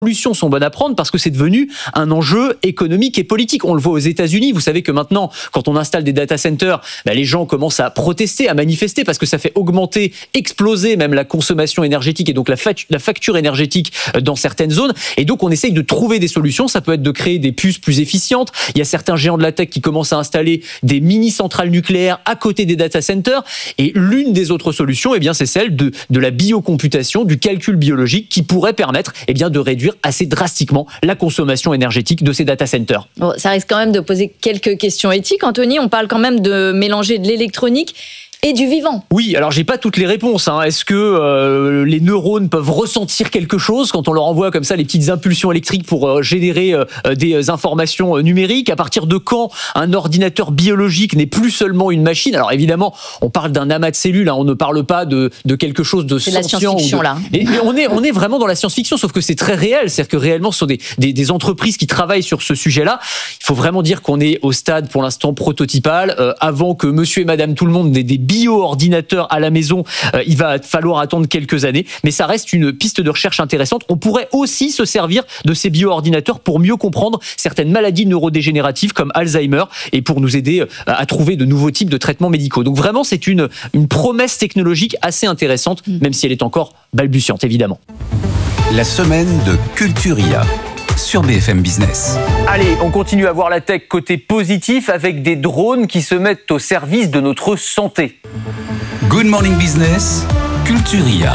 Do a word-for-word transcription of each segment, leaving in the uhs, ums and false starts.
solutions sont bonnes à prendre parce que c'est devenu un enjeu économique et politique. On le voit aux États-Unis. Vous savez que maintenant, quand on installe des data centers, bah, les gens commencent à protester, à manifester parce que ça fait augmenter, exploser même la consommation énergétique et donc la, fatu- la facture énergétique dans certaines zones. Et donc, on essaye de trouver des solutions. Ça peut être de créer des puces plus efficientes. Il y a certains géants de la tech qui commencent à installer des mini-centrales nucléaires à côté des data centers. Et l'une des autres solutions, eh bien, c'est celle de, de la biocomputation, du calcul biologique qui pourrait permettre, eh bien, de réduire assez drastiquement la consommation énergétique de ces data centers. Bon, ça risque quand même de poser quelques questions éthiques. Anthony, on parle quand même de mélanger de l'électronique et du vivant. Oui, alors j'ai pas toutes les réponses. Hein. Est-ce que euh, les neurones peuvent ressentir quelque chose quand on leur envoie comme ça les petites impulsions électriques pour euh, générer euh, des informations euh, numériques? À partir de quand un ordinateur biologique n'est plus seulement une machine? Alors évidemment, on parle d'un amas de cellules. Hein. On ne parle pas de, de quelque chose de c'est sentient. C'est la science-fiction de... là. Et, et on est on est vraiment dans la science-fiction, sauf que c'est très réel. C'est-à-dire que réellement, ce sont des, des, des entreprises qui travaillent sur ce sujet-là. Il faut vraiment dire qu'on est au stade pour l'instant prototypal. Euh, avant que Monsieur et Madame tout le monde n'aient des bio-ordinateurs à la maison, euh, il va falloir attendre quelques années, mais ça reste une piste de recherche intéressante. On pourrait aussi se servir de ces bio-ordinateurs pour mieux comprendre certaines maladies neurodégénératives comme Alzheimer et pour nous aider à trouver de nouveaux types de traitements médicaux. Donc vraiment, c'est une, une promesse technologique assez intéressante, même si elle est encore balbutiante, évidemment. La semaine de Culturia sur B F M Business. Allez, on continue à voir la tech côté positif avec des drones qui se mettent au service de notre santé. Good Morning Business, Culturia.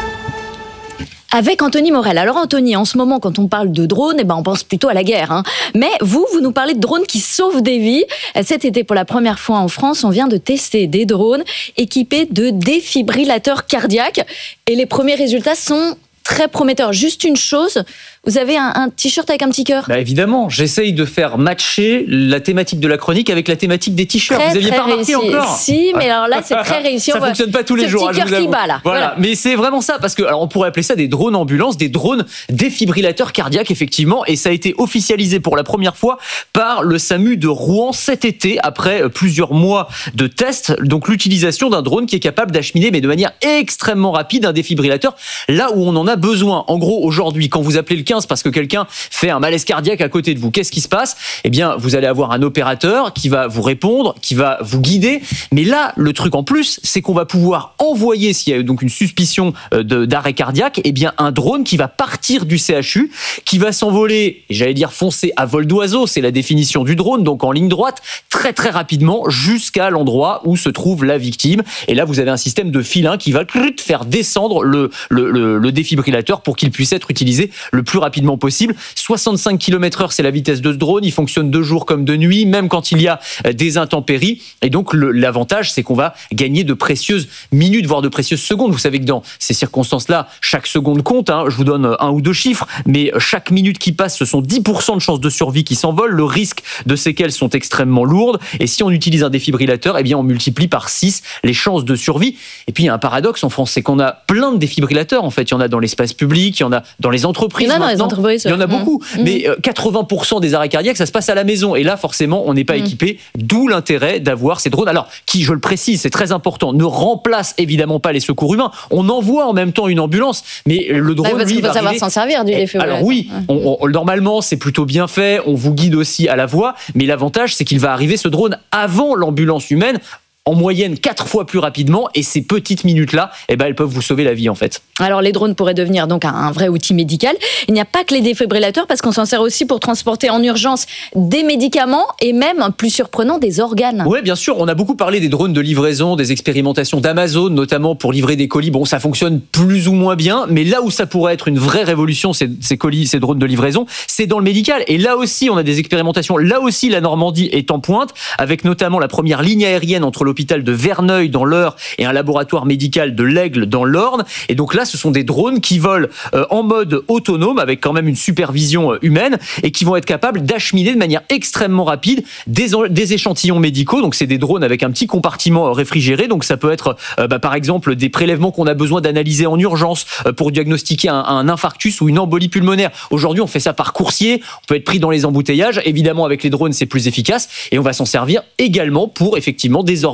Avec Anthony Morel. Alors Anthony, en ce moment, quand on parle de drones, eh ben on pense plutôt à la guerre. Hein. Mais vous, vous nous parlez de drones qui sauvent des vies. Cet été, pour la première fois en France, on vient de tester des drones équipés de défibrillateurs cardiaques. Et les premiers résultats sont très prometteur. Juste une chose, vous avez un, un t-shirt avec un petit cœur. Bah évidemment, j'essaye de faire matcher la thématique de la chronique avec la thématique des t-shirts. Très, vous aviez pas remarqué réussi. encore? Si, mais alors là, c'est très réussi. Ça ne fonctionne pas tous les ce jours. Petit hein, cœur je vous qui bat là. Voilà. voilà. Mais c'est vraiment ça, parce que alors on pourrait appeler ça des drones ambulances, des drones défibrillateurs cardiaques effectivement, et ça a été officialisé pour la première fois par le SAMU de Rouen cet été après plusieurs mois de tests. Donc l'utilisation d'un drone qui est capable d'acheminer, mais de manière extrêmement rapide, un défibrillateur là où on en a besoin. En gros, aujourd'hui, quand vous appelez le quinze parce que quelqu'un fait un malaise cardiaque à côté de vous, qu'est-ce qui se passe? Eh bien, vous allez avoir un opérateur qui va vous répondre, qui va vous guider. Mais là, le truc en plus, c'est qu'on va pouvoir envoyer, s'il y a donc une suspicion de, d'arrêt cardiaque, eh bien, un drone qui va partir du C H U, qui va s'envoler, j'allais dire foncer à vol d'oiseau, c'est la définition du drone, donc en ligne droite, très très rapidement, jusqu'à l'endroit où se trouve la victime. Et là, vous avez un système de filin qui va faire descendre le, le, le, le défibrillateur pour qu'il puisse être utilisé le plus rapidement possible. soixante-cinq kilomètres heure, c'est la vitesse de ce drone. Il fonctionne de jour comme de nuit, même quand il y a des intempéries. Et donc, le, l'avantage, c'est qu'on va gagner de précieuses minutes, voire de précieuses secondes. Vous savez que dans ces circonstances-là, chaque seconde compte. Hein. Je vous donne un ou deux chiffres, mais chaque minute qui passe, ce sont dix pour cent de chances de survie qui s'envolent. Le risque de séquelles sont extrêmement lourdes. Et si on utilise un défibrillateur, eh bien, on multiplie par six les chances de survie. Et puis, il y a un paradoxe en France, c'est qu'on a plein de défibrillateurs. En fait, il y en a dans l'espace public, il y en a dans les entreprises. Il y en a dans maintenant. les entreprises. Il y en a beaucoup. Mmh. Mais quatre-vingts pour cent des arrêts cardiaques, ça se passe à la maison. Et là, forcément, on n'est pas mmh. équipé. D'où l'intérêt d'avoir ces drones. Alors, qui, je le précise, c'est très important, ne remplace évidemment pas les secours humains. On envoie en même temps une ambulance, mais le drone, bah, parce lui, qu'il faut va savoir arriver... s'en servir du défibrillateur. Alors oui, on, on, normalement, c'est plutôt bien fait. On vous guide aussi à la voix. Mais l'avantage, c'est qu'il va arriver, ce drone, avant l'ambulance humaine, en moyenne quatre fois plus rapidement, et ces petites minutes-là, eh ben, elles peuvent vous sauver la vie en fait. Alors les drones pourraient devenir donc un, un vrai outil médical. Il n'y a pas que les défibrillateurs, parce qu'on s'en sert aussi pour transporter en urgence des médicaments et même, plus surprenant, des organes. Oui, bien sûr, on a beaucoup parlé des drones de livraison, des expérimentations d'Amazon, notamment pour livrer des colis. Bon, ça fonctionne plus ou moins bien, mais là où ça pourrait être une vraie révolution, ces, ces colis, ces drones de livraison, c'est dans le médical. Et là aussi, on a des expérimentations. Là aussi, la Normandie est en pointe, avec notamment la première ligne aérienne entre le l'hôpital de Verneuil dans l'Eure et un laboratoire médical de l'Aigle dans l'Orne. Et donc là, ce sont des drones qui volent euh, en mode autonome avec quand même une supervision euh, humaine et qui vont être capables d'acheminer de manière extrêmement rapide des, des échantillons médicaux. Donc c'est des drones avec un petit compartiment euh, réfrigéré. Donc ça peut être euh, bah, par exemple des prélèvements qu'on a besoin d'analyser en urgence euh, pour diagnostiquer un, un infarctus ou une embolie pulmonaire. Aujourd'hui, on fait ça par coursier. On peut être pris dans les embouteillages. Évidemment, avec les drones, c'est plus efficace et on va s'en servir également pour effectivement des organes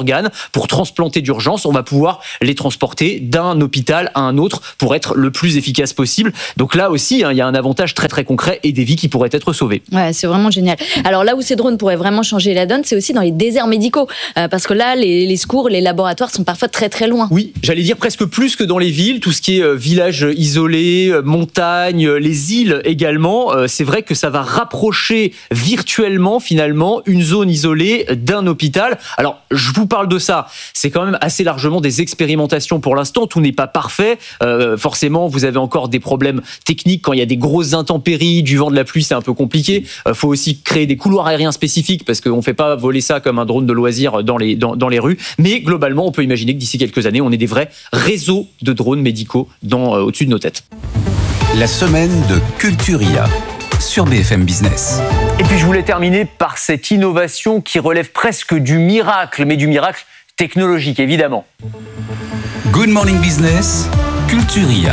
organes pour transplanter d'urgence. On va pouvoir les transporter d'un hôpital à un autre pour être le plus efficace possible. Donc là aussi, hein, il y a un avantage très très concret et des vies qui pourraient être sauvées. Ouais, c'est vraiment génial. Alors là où ces drones pourraient vraiment changer la donne, c'est aussi dans les déserts médicaux. Euh, parce que là, les, les secours, les laboratoires sont parfois très très loin. Oui, j'allais dire presque plus que dans les villes. Tout ce qui est euh, villages isolés, euh, montagnes, euh, les îles également. Euh, c'est vrai que ça va rapprocher virtuellement finalement une zone isolée d'un hôpital. Alors, je vous parle de ça. C'est quand même assez largement des expérimentations pour l'instant. Tout n'est pas parfait. Euh, forcément, vous avez encore des problèmes techniques quand il y a des grosses intempéries, du vent, de la pluie, c'est un peu compliqué. Il euh, faut aussi créer des couloirs aériens spécifiques parce qu'on ne fait pas voler ça comme un drone de loisir dans les, dans, dans les rues. Mais globalement, on peut imaginer que d'ici quelques années, on ait des vrais réseaux de drones médicaux dans, euh, au-dessus de nos têtes. La semaine de Culturia sur B F M Business. Et puis je voulais terminer par cette innovation qui relève presque du miracle, mais du miracle technologique évidemment. Good Morning Business, Culturia.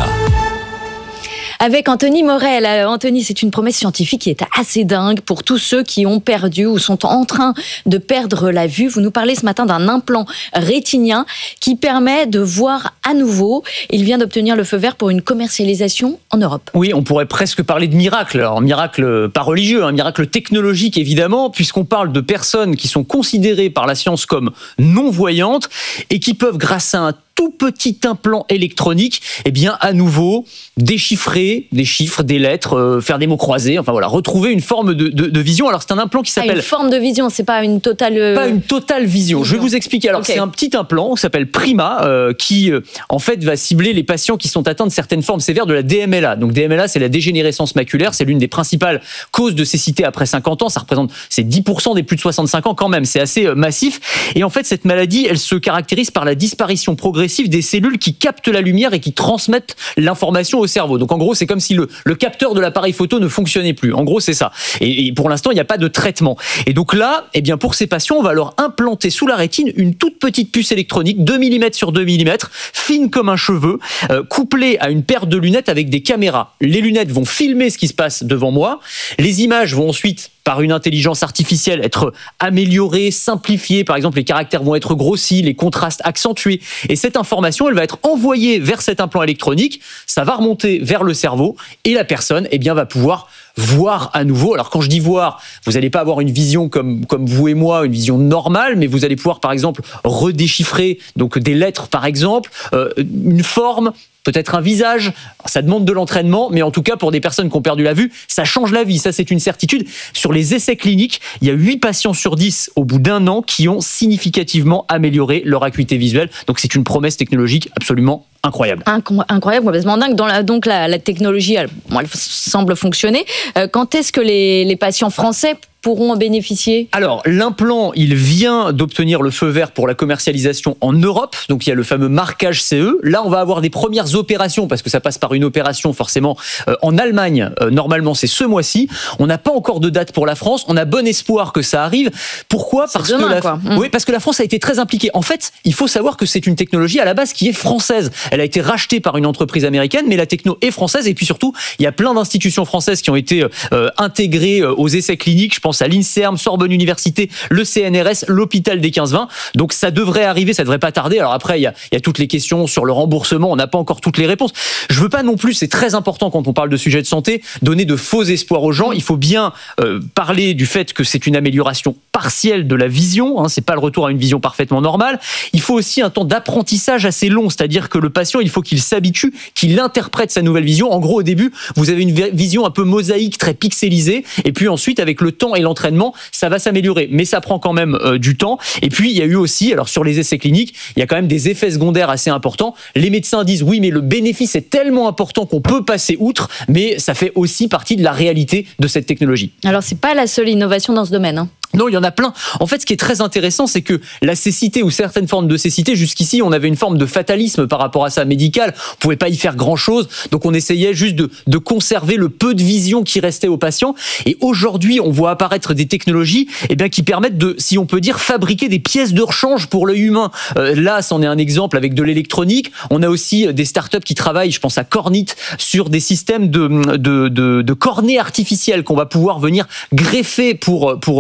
Avec Anthony Morel. Anthony, c'est une promesse scientifique qui est assez dingue pour tous ceux qui ont perdu ou sont en train de perdre la vue. Vous nous parlez ce matin d'un implant rétinien qui permet de voir à nouveau. Il vient d'obtenir le feu vert pour une commercialisation en Europe. Oui, on pourrait presque parler de miracle. Alors, miracle pas religieux, un miracle technologique évidemment, puisqu'on parle de personnes qui sont considérées par la science comme non-voyantes et qui peuvent, grâce à un tout petit implant électronique, eh bien, à nouveau, déchiffrer des chiffres, des lettres, euh, faire des mots croisés, enfin voilà, retrouver une forme de, de, de vision. Alors, c'est un implant qui s'appelle... Ah, une forme de vision, c'est pas une totale... Euh... Pas une totale vision. vision. Je vais vous expliquer. Alors, okay. C'est un petit implant qui s'appelle Prima, euh, qui, euh, en fait, va cibler les patients qui sont atteints de certaines formes sévères de la D M L A. Donc, D M L A, c'est la dégénérescence maculaire. C'est l'une des principales causes de cécité après cinquante ans. Ça représente, c'est dix pour cent des plus de soixante-cinq ans quand même. C'est assez euh, massif. Et en fait, cette maladie, elle se caractérise par la disparition progressive des cellules qui captent la lumière et qui transmettent l'information au cerveau. Donc en gros, c'est comme si le, le capteur de l'appareil photo ne fonctionnait plus. En gros, c'est ça. Et, et pour l'instant, il n'y a pas de traitement. Et donc là, eh bien, pour ces patients, on va leur implanter sous la rétine une toute petite puce électronique, deux millimètres sur deux millimètres, fine comme un cheveu, euh, couplée à une paire de lunettes avec des caméras. Les lunettes vont filmer ce qui se passe devant moi. Les images vont ensuite, par une intelligence artificielle, être améliorée, simplifiée. Par exemple, les caractères vont être grossis, les contrastes accentués. Et cette information, elle va être envoyée vers cet implant électronique. Ça va remonter vers le cerveau et la personne, eh bien, va pouvoir voir à nouveau. Alors, quand je dis voir, vous n'allez pas avoir une vision comme, comme vous et moi, une vision normale, mais vous allez pouvoir, par exemple, redéchiffrer donc des lettres, par exemple, euh, une forme, peut-être un visage. Ça demande de l'entraînement, mais en tout cas, pour des personnes qui ont perdu la vue, ça change la vie. Ça, c'est une certitude. Sur les essais cliniques, il y a huit patients sur dix au bout d'un an qui ont significativement amélioré leur acuité visuelle. Donc, c'est une promesse technologique absolument incroyable. Incroyable, complètement dingue. Dans la, donc, la, la technologie, elle, bon, elle semble fonctionner. Euh, quand est-ce que les, les patients français pourront en bénéficier? Alors, l'implant, il vient d'obtenir le feu vert pour la commercialisation en Europe. Donc, il y a le fameux marquage C E. Là, on va avoir des premières opérations, parce que ça passe par une opération forcément euh, en Allemagne. Euh, normalement, c'est ce mois-ci. On n'a pas encore de date pour la France. On a bon espoir que ça arrive. Pourquoi? Parce demain, que la... quoi. Mmh. Oui, parce que la France a été très impliquée. En fait, il faut savoir que c'est une technologie à la base qui est française. Elle a été rachetée par une entreprise américaine, mais la techno est française. Et puis surtout, il y a plein d'institutions françaises qui ont été euh, intégrées euh, aux essais cliniques. Je pense à l'INSERM, Sorbonne Université, le C N R S, l'hôpital des quinze vingt. Donc ça devrait arriver, ça devrait pas tarder. Alors après, il y a, il y a toutes les questions sur le remboursement. On n'a pas encore toutes les réponses. Je veux pas non plus, c'est très important quand on parle de sujets de santé, donner de faux espoirs aux gens. Il faut bien euh, parler du fait que c'est une amélioration partielle de la vision. Hein, c'est pas le retour à une vision parfaitement normale. Il faut aussi un temps d'apprentissage assez long, c'est-à-dire que le patient, il faut qu'il s'habitue, qu'il interprète sa nouvelle vision. En gros, au début, vous avez une vision un peu mosaïque, très pixelisée, et puis ensuite, avec le temps et l'entraînement, ça va s'améliorer. Mais ça prend quand même euh, du temps. Et puis, il y a eu aussi, alors sur les essais cliniques, il y a quand même des effets secondaires assez importants. Les médecins disent, oui, mais le bénéfice est tellement important qu'on peut passer outre, mais ça fait aussi partie de la réalité de cette technologie. Alors, c'est pas la seule innovation dans ce domaine, hein. Non, il y en a plein. En fait, ce qui est très intéressant, c'est que la cécité ou certaines formes de cécité, jusqu'ici, on avait une forme de fatalisme par rapport à ça médical. On pouvait pas y faire grand-chose. Donc, on essayait juste de, de conserver le peu de vision qui restait aux patients. Et aujourd'hui, on voit apparaître des technologies eh bien, qui permettent de, si on peut dire, fabriquer des pièces de rechange pour l'œil humain. Euh, là, c'en est un exemple avec de l'électronique. On a aussi des startups qui travaillent, je pense à Cornit, sur des systèmes de, de, de, de cornée artificielle qu'on va pouvoir venir greffer pour, pour, sur l'œil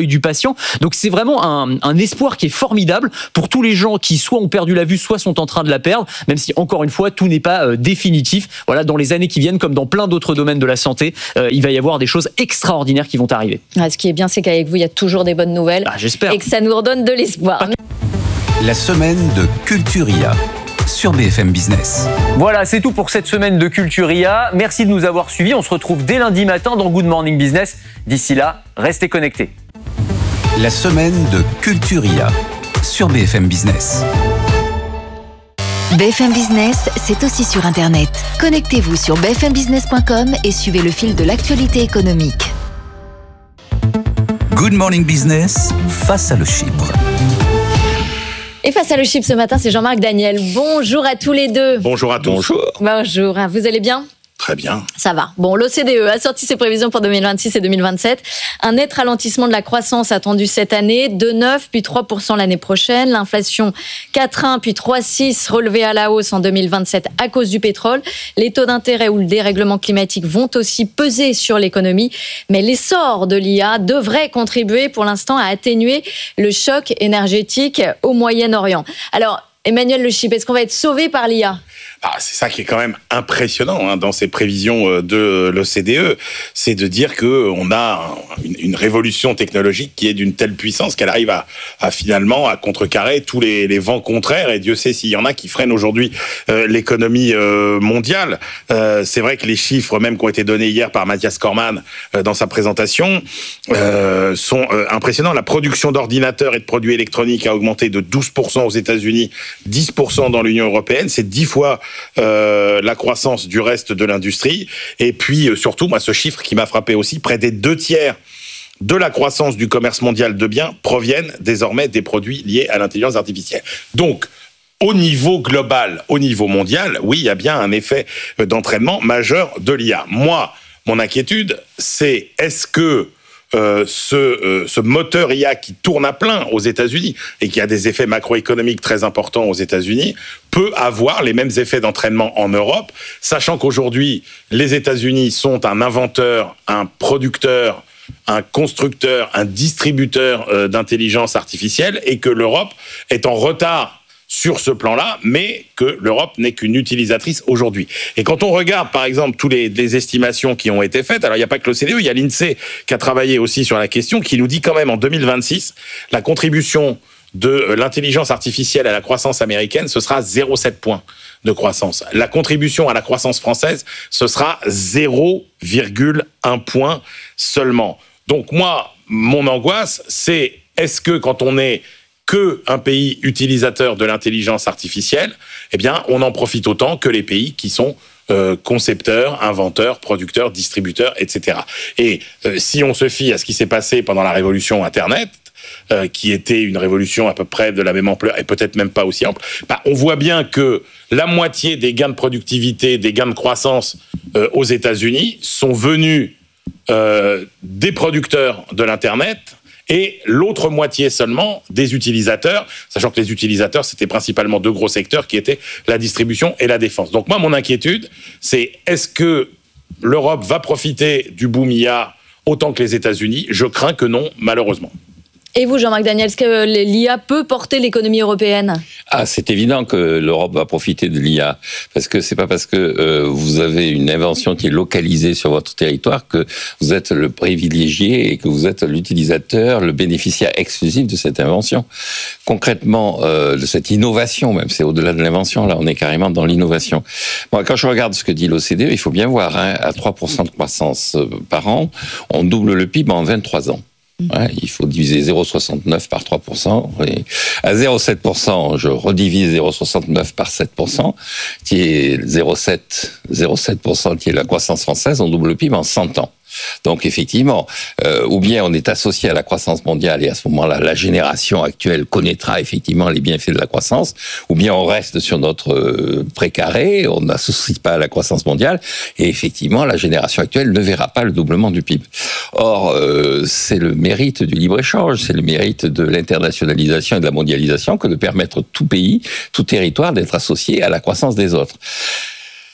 l'œil du patient. Donc c'est vraiment un, un espoir qui est formidable pour tous les gens qui soit ont perdu la vue, soit sont en train de la perdre, même si encore une fois tout n'est pas euh, définitif. Voilà, dans les années qui viennent, comme dans plein d'autres domaines de la santé, euh, il va y avoir des choses extraordinaires qui vont arriver. Ah, ce qui est bien, c'est qu'avec vous, il y a toujours des bonnes nouvelles. Ah, j'espère. Et que ça nous redonne de l'espoir. La semaine de Culturia sur B F M Business. Voilà, c'est tout pour cette semaine de Culturia. Merci de nous avoir suivis. On se retrouve dès lundi matin dans Good Morning Business. D'ici là, restez connectés. La semaine de Culturia sur B F M Business. B F M Business, c'est aussi sur Internet. Connectez-vous sur b f m business point com et suivez le fil de l'actualité économique. Good Morning Business, face à le Chypre. Et face à le Chypre ce matin, c'est Jean-Marc Daniel. Bonjour à tous les deux. Bonjour à tous. Bonjour. Bonjour, vous allez bien ? Très bien. Ça va. Bon, l'O C D E a sorti ses prévisions pour deux mille vingt-six et deux mille vingt-sept. Un net ralentissement de la croissance attendu cette année, deux virgule neuf puis trois pour cent l'année prochaine. L'inflation quatre virgule un puis trois virgule six relevée à la hausse en deux mille vingt-sept à cause du pétrole. Les taux d'intérêt ou le dérèglement climatique vont aussi peser sur l'économie. Mais l'essor de l'I A devrait contribuer pour l'instant à atténuer le choc énergétique au Moyen-Orient. Alors, Emmanuel Le Chypre, est-ce qu'on va être sauvé par l'I A ? Ah, c'est ça qui est quand même impressionnant hein, dans ces prévisions de l'O C D E, c'est de dire que on a une, une révolution technologique qui est d'une telle puissance qu'elle arrive à, à finalement à contrecarrer tous les, les vents contraires. Et Dieu sait s'il y en a qui freinent aujourd'hui euh, l'économie euh, mondiale. Euh, c'est vrai que les chiffres même qui ont été donnés hier par Mathias Cormann euh, dans sa présentation euh, sont euh, impressionnants. La production d'ordinateurs et de produits électroniques a augmenté de douze pour cent aux États-Unis, dix pour cent dans l'Union européenne. C'est dix fois Euh, la croissance du reste de l'industrie. Et puis, euh, surtout, moi, ce chiffre qui m'a frappé aussi, près des deux tiers de la croissance du commerce mondial de biens proviennent désormais des produits liés à l'intelligence artificielle. Donc, au niveau global, au niveau mondial, oui, il y a bien un effet d'entraînement majeur de l'I A. Moi, mon inquiétude, c'est est-ce que Euh, ce, euh, ce moteur I A qui tourne à plein aux États-Unis et qui a des effets macroéconomiques très importants aux États-Unis peut avoir les mêmes effets d'entraînement en Europe, sachant qu'aujourd'hui, les États-Unis sont un inventeur, un producteur, un constructeur, un distributeur euh, d'intelligence artificielle et que l'Europe est en retard sur ce plan-là, mais que l'Europe n'est qu'une utilisatrice aujourd'hui. Et quand on regarde, par exemple, toutes les, les estimations qui ont été faites, alors il n'y a pas que l'O C D E, il y a l'INSEE qui a travaillé aussi sur la question, qui nous dit quand même en deux mille vingt-six, la contribution de l'intelligence artificielle à la croissance américaine, ce sera zéro virgule sept points de croissance. La contribution à la croissance française, ce sera zéro virgule un point seulement. Donc moi, mon angoisse, c'est est-ce que quand on est que un pays utilisateur de l'intelligence artificielle, eh bien, on en profite autant que les pays qui sont euh, concepteurs, inventeurs, producteurs, distributeurs, et cetera. Et euh, si on se fie à ce qui s'est passé pendant la révolution Internet, euh, qui était une révolution à peu près de la même ampleur et peut-être même pas aussi ample, bah, on voit bien que la moitié des gains de productivité, des gains de croissance euh, aux États-Unis sont venus euh, des producteurs de l'Internet, et l'autre moitié seulement des utilisateurs, sachant que les utilisateurs, c'était principalement deux gros secteurs qui étaient la distribution et la défense. Donc moi, mon inquiétude, c'est est-ce que l'Europe va profiter du boom I A autant que les États-Unis ? Je crains que non, malheureusement. Et vous, Jean-Marc Daniel, est-ce que l'I A peut porter l'économie européenne ? Ah, c'est évident que l'Europe va profiter de l'I A, parce que c'est pas parce que euh, vous avez une invention qui est localisée sur votre territoire que vous êtes le privilégié et que vous êtes l'utilisateur, le bénéficiaire exclusif de cette invention. Concrètement, euh, de cette innovation, même c'est au-delà de l'invention, là on est carrément dans l'innovation. Bon, quand je regarde ce que dit l'O C D E, il faut bien voir, hein, à trois pour cent de croissance par an, on double le P I B en vingt-trois ans. Ouais, il faut diviser zéro virgule soixante-neuf par trois pour cent. Et à zéro virgule sept pour cent, je redivise zéro virgule soixante-neuf par sept pour cent, qui est zéro virgule sept pour cent, qui est la croissance française, on double le P I B en cent ans. Donc effectivement, euh, ou bien on est associé à la croissance mondiale et à ce moment-là, la génération actuelle connaîtra effectivement les bienfaits de la croissance, ou bien on reste sur notre euh, précaré, on n'associe pas à la croissance mondiale, et effectivement la génération actuelle ne verra pas le doublement du P I B. Or, euh, c'est le mérite du libre-échange, c'est le mérite de l'internationalisation et de la mondialisation que de permettre tout pays, tout territoire d'être associé à la croissance des autres.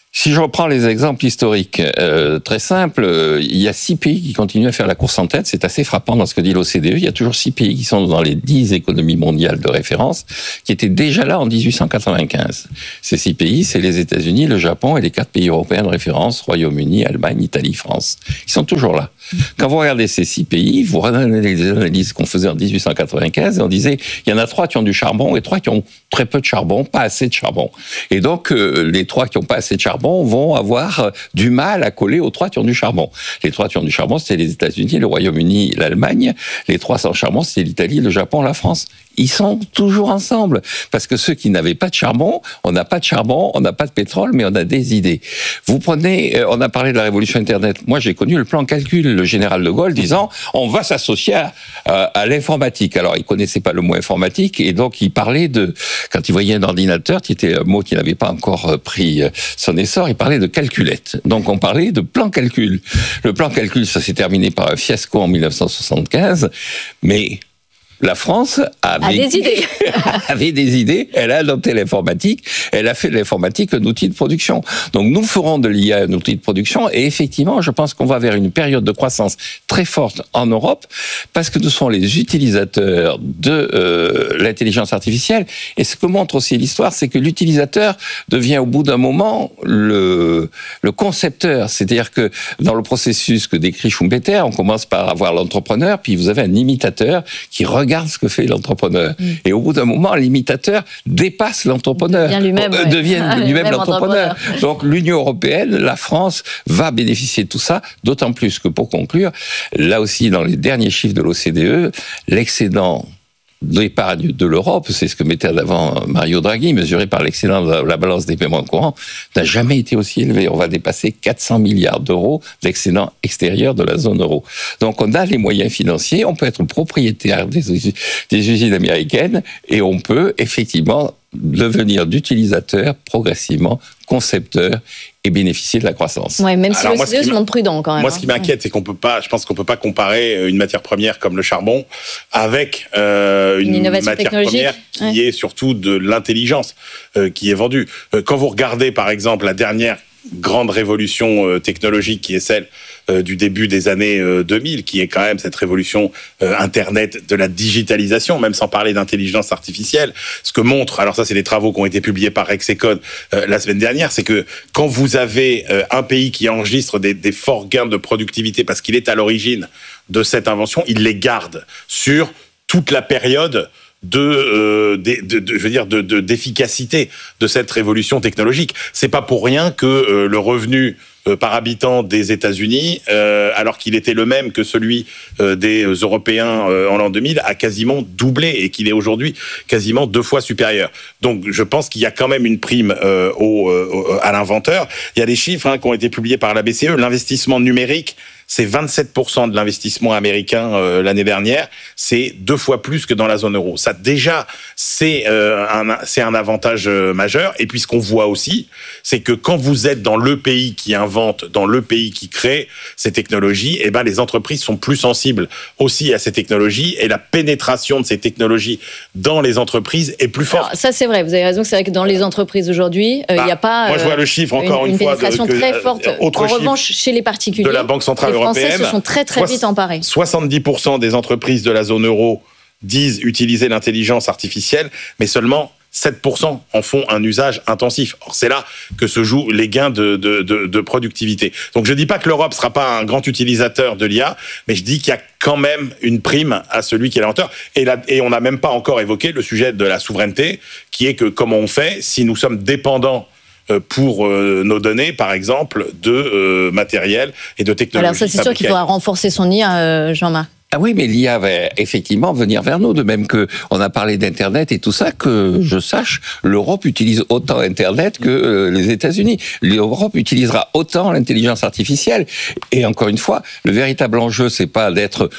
Si je reprends les exemples historiques, euh, très simples, euh, il y a six pays qui continuent à faire la course en tête. C'est assez frappant dans ce que dit l'O C D E. Il y a toujours six pays qui sont dans les dix économies mondiales de référence, qui étaient déjà là en dix-huit cent quatre-vingt-quinze. Ces six pays, c'est les États-Unis, le Japon et les quatre pays européens de référence, Royaume-Uni, Allemagne, Italie, France. Ils sont toujours là. Quand vous regardez ces six pays, vous regardez les analyses qu'on faisait en dix-huit cent quatre-vingt-quinze, et on disait, il y en a trois qui ont du charbon et trois qui ont très peu de charbon, pas assez de charbon. Et donc, euh, les trois qui ont pas assez de charbon vont avoir euh, du mal à coller aux trois qui ont du charbon. Les trois qui ont du charbon, c'était les États-Unis, le Royaume-Uni, l'Allemagne. Les trois sans charbon, c'était l'Italie, le Japon, la France. Ils sont toujours ensemble. Parce que ceux qui n'avaient pas de charbon, on n'a pas de charbon, on n'a pas de pétrole, mais on a des idées. Vous prenez, euh, on a parlé de la révolution Internet. Moi, j'ai connu le plan calcul, le général de Gaulle disant, on va s'associer à, à, à l'informatique. Alors, il connaissait pas le mot informatique, et donc il parlait de, quand il voyait un ordinateur, qui était un mot qui n'avait pas encore pris son essor, il parlait de calculette. Donc, on parlait de plan calcul. Le plan calcul, ça s'est terminé par un fiasco en dix-neuf cent soixante-quinze, mais la France avait, a des idées. avait des idées, elle a adopté l'informatique, elle a fait de l'informatique un outil de production. Donc nous ferons de l'I A un outil de production, et effectivement, je pense qu'on va vers une période de croissance très forte en Europe, parce que nous sommes les utilisateurs de euh, l'intelligence artificielle. Et ce que montre aussi l'histoire, c'est que l'utilisateur devient au bout d'un moment le, le concepteur. C'est-à-dire que dans le processus que décrit Schumpeter, on commence par avoir l'entrepreneur, puis vous avez un imitateur qui regarde Regarde ce que fait l'entrepreneur. Mmh. Et au bout d'un moment, l'imitateur dépasse l'entrepreneur. Devient lui-même, euh, ouais. devient ah, lui-même l'entrepreneur. l'entrepreneur. Donc l'Union européenne, la France, va bénéficier de tout ça, d'autant plus que pour conclure, là aussi, dans les derniers chiffres de l'O C D E, l'excédent d'épargne de l'Europe, c'est ce que mettait en avant Mario Draghi, mesuré par l'excédent de la balance des paiements courants, n'a jamais été aussi élevé. On va dépasser quatre cents milliards d'euros d'excédent extérieur de la zone euro. Donc on a les moyens financiers, on peut être propriétaire des, us- des usines américaines, et on peut effectivement devenir d'utilisateurs progressivement concepteurs et bénéficier de la croissance. Ouais, même si Alors, l'O C D E se m'a- montre prudent quand même. Moi, ce qui hein. m'inquiète, c'est qu'on peut pas, je pense qu'on peut pas comparer une matière première comme le charbon avec euh, une, Une innovation matière technologique. première qui Ouais. est surtout de l'intelligence euh, qui est vendue. Euh, quand vous regardez, par exemple, la dernière grande révolution euh, technologique qui est celle euh, du début des années euh, deux mille, qui est quand même cette révolution euh, Internet de la digitalisation, même sans parler d'intelligence artificielle. Ce que montre, alors ça c'est des travaux qui ont été publiés par Rexecode euh, la semaine dernière, c'est que quand vous avez euh, un pays qui enregistre des, des forts gains de productivité parce qu'il est à l'origine de cette invention, il les garde sur toute la période de, euh, de, de, de je veux dire de, de d'efficacité de cette révolution technologique. C'est pas pour rien que euh, le revenu euh, par habitant des États-Unis, euh, alors qu'il était le même que celui euh, des Européens euh, en l'an deux mille, a quasiment doublé et qu'il est aujourd'hui quasiment deux fois supérieur. Donc, je pense qu'il y a quand même une prime euh, au, euh, à l'inventeur. Il y a des chiffres hein, qui ont été publiés par la B C E. L'investissement numérique, c'est vingt-sept pour cent de l'investissement américain euh, l'année dernière. C'est deux fois plus que dans la zone euro. Ça, déjà, c'est euh, un, c'est un avantage euh, majeur. Et puis, ce qu'on voit aussi, c'est que quand vous êtes dans le pays qui invente, dans le pays qui crée ces technologies, eh ben, les entreprises sont plus sensibles aussi à ces technologies, et la pénétration de ces technologies dans les entreprises est plus forte. Alors, ça, c'est vrai. Vous avez raison. C'est vrai que dans les entreprises aujourd'hui, il euh, bah, n'y a pas. Moi, je vois le chiffre encore une, une, une fois pénétration de, que, très forte. Autre en chiffre revanche, chez les particuliers, de la Banque centrale les Français européenne, se sont très très vite emparés. soixante-dix pour cent des entreprises de la zone euro disent utiliser l'intelligence artificielle, mais seulement sept pour cent en font un usage intensif. Or, c'est là que se jouent les gains de, de, de, de productivité. Donc, je dis pas que l'Europe sera pas un grand utilisateur de l'I A, mais je dis qu'il y a quand même une prime à celui qui est l'inventeur. Et, là, et on n'a même pas encore évoqué le sujet de la souveraineté, qui est que comment on fait si nous sommes dépendants pour euh, nos données, par exemple, de euh, matériel et de technologie. Alors ça, c'est sûr qu'il faudra renforcer son I A, euh, Jean-Marc. Ah oui, mais l'I A va effectivement venir vers nous, de même que on a parlé d'Internet et tout ça, que je sache, l'Europe utilise autant Internet que euh, les États-Unis. L'Europe utilisera autant l'intelligence artificielle. Et encore une fois, le véritable enjeu, c'est pas d'être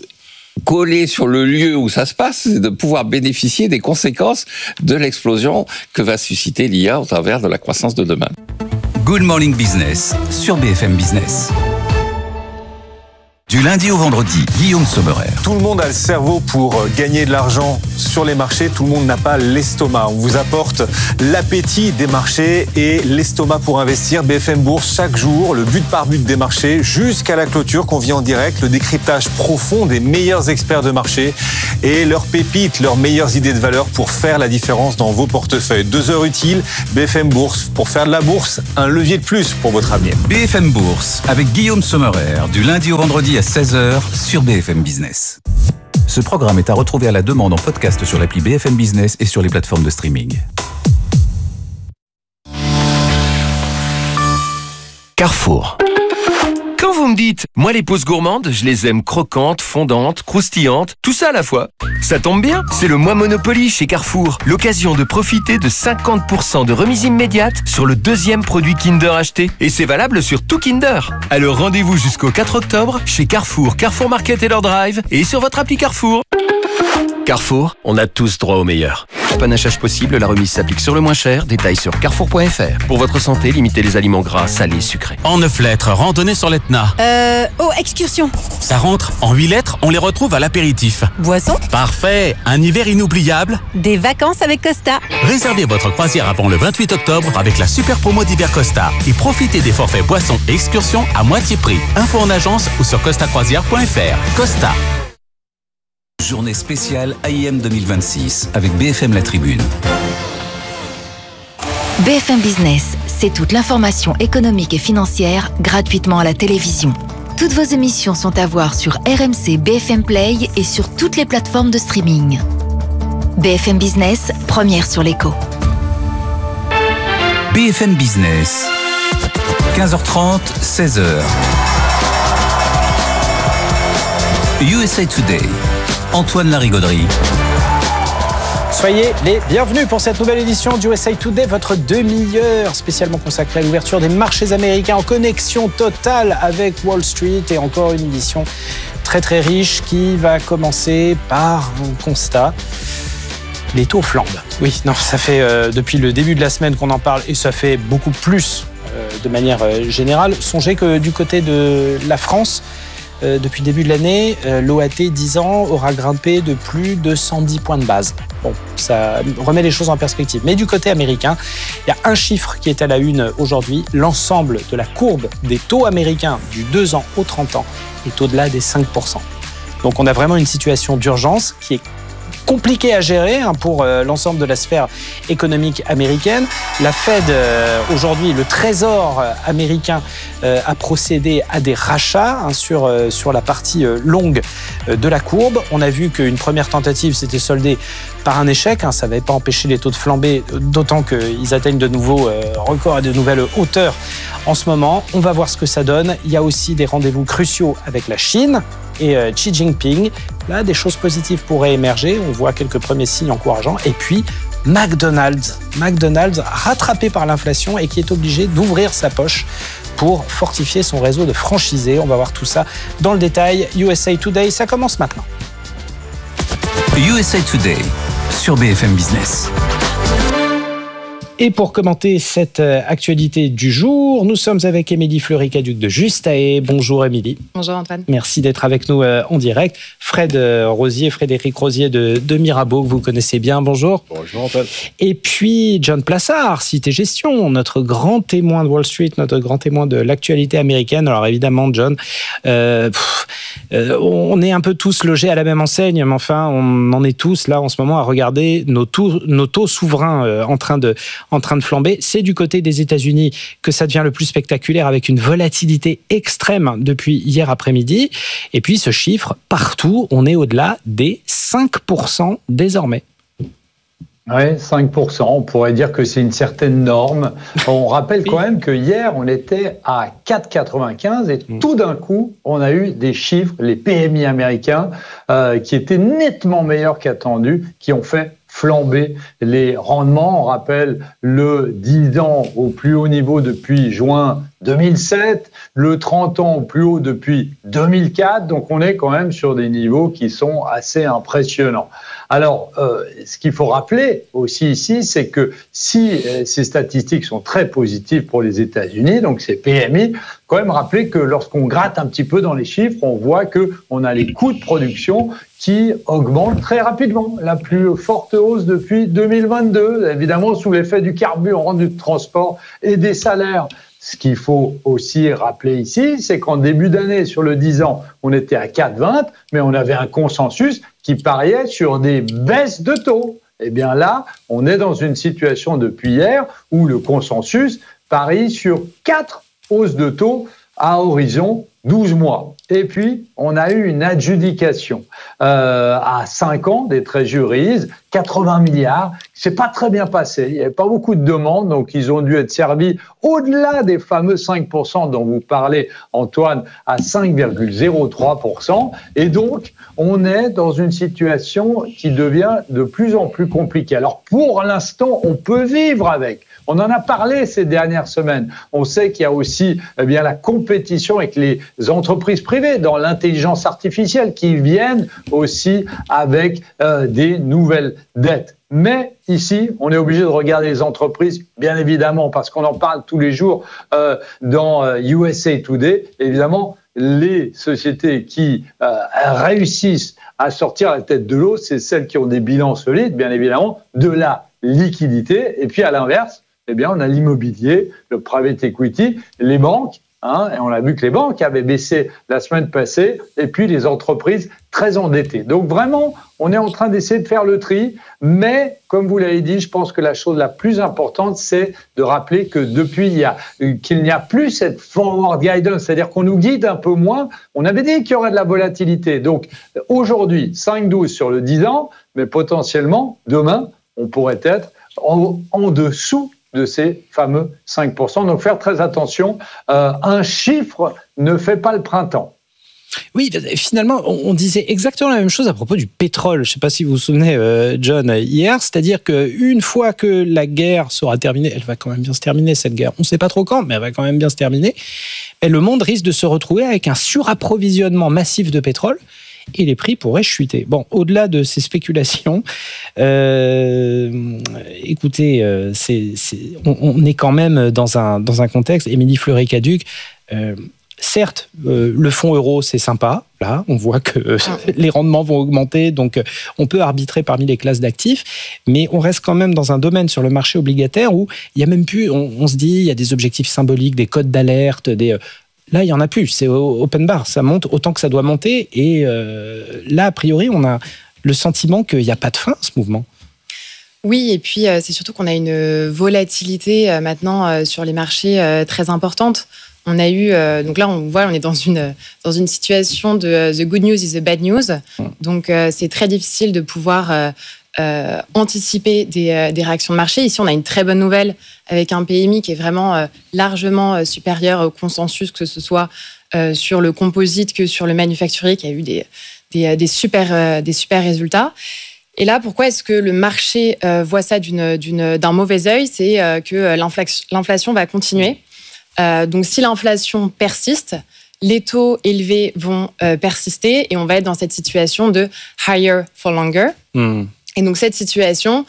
collé sur le lieu où ça se passe, c'est de pouvoir bénéficier des conséquences de l'explosion que va susciter l'I A au travers de la croissance de demain. Good Morning Business sur B F M Business. Du lundi au vendredi, Guillaume Sommerer. Tout le monde a le cerveau pour gagner de l'argent sur les marchés. Tout le monde n'a pas l'estomac. On vous apporte l'appétit des marchés et l'estomac pour investir. B F M Bourse, chaque jour, le but par but des marchés jusqu'à la clôture qu'on vit en direct. Le décryptage profond des meilleurs experts de marché et leurs pépites, leurs meilleures idées de valeur pour faire la différence dans vos portefeuilles. Deux heures utiles, B F M Bourse. Pour faire de la bourse, un levier de plus pour votre avenir. B F M Bourse avec Guillaume Sommerer, du lundi au vendredi à seize heures sur B F M Business. Ce programme est à retrouver à la demande en podcast sur l'appli B F M Business et sur les plateformes de streaming. Carrefour. Quand vous me dites, moi les pauses gourmandes, je les aime croquantes, fondantes, croustillantes, tout ça à la fois. Ça tombe bien, c'est le mois Monopoly chez Carrefour. L'occasion de profiter de cinquante pour cent de remise immédiate sur le deuxième produit Kinder acheté. Et c'est valable sur tout Kinder. Alors rendez-vous jusqu'au quatre octobre chez Carrefour, Carrefour Market et leur Drive et sur votre appli Carrefour. Carrefour, on a tous droit au meilleur. Panachage possible, la remise s'applique sur le moins cher. Détails sur carrefour point f r. Pour votre santé, limitez les aliments gras, salés, sucrés. En neuf lettres, randonnée sur l'Etna. Euh... Oh, excursion. Ça rentre. En huit lettres, on les retrouve à l'apéritif. Boisson. Parfait. Un hiver inoubliable. Des vacances avec Costa. Réservez votre croisière avant le vingt-huit octobre avec la super promo d'hiver Costa. Et profitez des forfaits boissons et excursions à moitié prix. Info en agence ou sur costa croisière point f r. Costa. Journée spéciale A I M deux mille vingt-six avec B F M La Tribune. B F M Business, c'est toute l'information économique et financière gratuitement à la télévision. Toutes vos émissions sont à voir sur R M C B F M Play et sur toutes les plateformes de streaming. B F M Business, première sur l'écho. B F M Business, quinze heures trente, seize heures. U S A Today. Antoine Larigauderie. Soyez les bienvenus pour cette nouvelle édition du U S A Today, votre demi-heure spécialement consacrée à l'ouverture des marchés américains en connexion totale avec Wall Street et encore une édition très très riche qui va commencer par un constat. Les taux flambent. Oui, non, ça fait euh, depuis le début de la semaine qu'on en parle et ça fait beaucoup plus euh, de manière euh, générale. Songez que du côté de la France, Euh, depuis le début de l'année, euh, l'O A T dix ans aura grimpé de plus de cent dix points de base. Bon, ça remet les choses en perspective. Mais du côté américain, il y a un chiffre qui est à la une aujourd'hui. L'ensemble de la courbe des taux américains du deux ans au trente ans est au-delà des cinq pour cent. Donc on a vraiment une situation d'urgence qui est compliqué à gérer hein, pour euh, l'ensemble de la sphère économique américaine. La Fed, euh, aujourd'hui, le Trésor euh, américain euh, a procédé à des rachats hein, sur, euh, sur la partie euh, longue euh, de la courbe. On a vu qu'une première tentative s'était soldée par un échec. Hein, ça n'avait pas empêché les taux de flamber, d'autant qu'ils atteignent de nouveaux euh, records et de nouvelles hauteurs en ce moment. On va voir ce que ça donne. Il y a aussi des rendez-vous cruciaux avec la Chine et euh, Xi Jinping. Là, des choses positives pourraient émerger. On voit quelques premiers signes encourageants. Et puis, McDonald's. McDonald's, rattrapé par l'inflation et qui est obligé d'ouvrir sa poche pour fortifier son réseau de franchisés. On va voir tout ça dans le détail. U S A Today, ça commence maintenant. U S A Today sur B F M Business. Et pour commenter cette actualité du jour, nous sommes avec Émilie Fleury-Caduc de Justae. Bonjour Émilie. Bonjour Antoine. Merci d'être avec nous en direct. Fred Rosier, Frédéric Rosier de, de Mirabeau, que vous connaissez bien. Bonjour. Bonjour Antoine. Et puis John Plassard, Cité Gestion, notre grand témoin de Wall Street, notre grand témoin de l'actualité américaine. Alors évidemment, John, euh, pff, euh, on est un peu tous logés à la même enseigne, mais enfin, on en est tous là en ce moment à regarder nos taux, nos taux souverains euh, en train de en train de flamber. C'est du côté des États-Unis que ça devient le plus spectaculaire avec une volatilité extrême depuis hier après-midi. Et puis ce chiffre, partout, on est au-delà des cinq pour cent désormais. Oui, cinq pour cent. On pourrait dire que c'est une certaine norme. On rappelle quand même que hier, on était à quatre virgule quatre-vingt-quinze et tout d'un coup, on a eu des chiffres, les P M I américains, euh, qui étaient nettement meilleurs qu'attendus, qui ont fait flamber les rendements. On rappelle le dix ans au plus haut niveau depuis juin deux mille sept, le trente ans au plus haut depuis deux mille quatre, donc on est quand même sur des niveaux qui sont assez impressionnants. Alors, euh, ce qu'il faut rappeler aussi ici, c'est que si euh, ces statistiques sont très positives pour les États-Unis, donc ces P M I, quand même rappeler que lorsqu'on gratte un petit peu dans les chiffres, on voit qu'on a les coûts de production qui augmentent très rapidement. La plus forte hausse depuis deux mille vingt-deux, évidemment sous l'effet du carburant, du transport et des salaires. Ce qu'il faut aussi rappeler ici, c'est qu'en début d'année, sur le dix ans, on était à quatre virgule vingt, mais on avait un consensus qui pariait sur des baisses de taux. Eh bien là, on est dans une situation depuis hier où le consensus parie sur quatre hausses de taux à horizon douze mois. Et puis, on a eu une adjudication euh, à cinq ans des Treasuries, quatre-vingts milliards. C'est pas très bien passé. Il n'y avait pas beaucoup de demandes, donc ils ont dû être servis au-delà des fameux cinq pour cent dont vous parlez, Antoine, à cinq virgule zéro trois pour cent. Et donc, on est dans une situation qui devient de plus en plus compliquée. Alors, pour l'instant, on peut vivre avec. On en a parlé ces dernières semaines. On sait qu'il y a aussi eh bien, la compétition avec les entreprises privées dans l'intelligence artificielle qui viennent aussi avec euh, des nouvelles dettes. Mais ici, on est obligé de regarder les entreprises, bien évidemment, parce qu'on en parle tous les jours euh, dans euh, U S A Today. Évidemment, les sociétés qui euh, réussissent à sortir la tête de l'eau, c'est celles qui ont des bilans solides, bien évidemment, de la liquidité. Et puis à l'inverse, eh bien, on a l'immobilier, le private equity, les banques, hein, et on a vu que les banques avaient baissé la semaine passée, et puis les entreprises très endettées. Donc vraiment, on est en train d'essayer de faire le tri, mais comme vous l'avez dit, je pense que la chose la plus importante, c'est de rappeler que depuis, il y a, qu'il n'y a plus cette forward guidance, c'est-à-dire qu'on nous guide un peu moins. On avait dit qu'il y aurait de la volatilité. Donc aujourd'hui, cinq virgule douze sur le dix ans, mais potentiellement, demain, on pourrait être en, en dessous de ces fameux cinq pour cent. Donc faire très attention, euh, un chiffre ne fait pas le printemps. Oui, finalement, on disait exactement la même chose à propos du pétrole. Je ne sais pas si vous vous souvenez, euh, John, hier, c'est-à-dire qu'une fois que la guerre sera terminée, elle va quand même bien se terminer, cette guerre, on ne sait pas trop quand, mais elle va quand même bien se terminer, et le monde risque de se retrouver avec un surapprovisionnement massif de pétrole, et les prix pourraient chuter. Bon, au-delà de ces spéculations, euh, écoutez, euh, c'est, c'est, on, on est quand même dans un, dans un contexte, Émilie Fleury-Caduc, euh, certes, euh, le fonds euro, c'est sympa. Là, on voit que euh, les rendements vont augmenter, donc euh, on peut arbitrer parmi les classes d'actifs, mais on reste quand même dans un domaine sur le marché obligataire où il y a même plus, on, on se dit, il y a des objectifs symboliques, des codes d'alerte, des... Euh, Là, il n'y en a plus. C'est open bar. Ça monte autant que ça doit monter. Et euh, là, a priori, on a le sentiment qu'il n'y a pas de fin à ce mouvement. Oui, et puis euh, c'est surtout qu'on a une volatilité euh, maintenant euh, sur les marchés euh, très importante. On a eu, euh, donc là, on voit, on est dans une, dans une situation de uh, the good news is the bad news. Donc, euh, c'est très difficile de pouvoir euh, euh, anticiper des, euh, des réactions de marché. Ici, on a une très bonne nouvelle avec un P M I qui est vraiment euh, largement euh, supérieur au consensus, que ce soit euh, sur le composite que sur le manufacturier, qui a eu des, des, des, super, euh, des super résultats. Et là, pourquoi est-ce que le marché euh, voit ça d'une, d'une, d'un mauvais œil ? C'est euh, que l'inflation, l'inflation va continuer. Euh, donc, si l'inflation persiste, les taux élevés vont euh, persister et on va être dans cette situation de higher for longer. Mmh. Et donc, cette situation,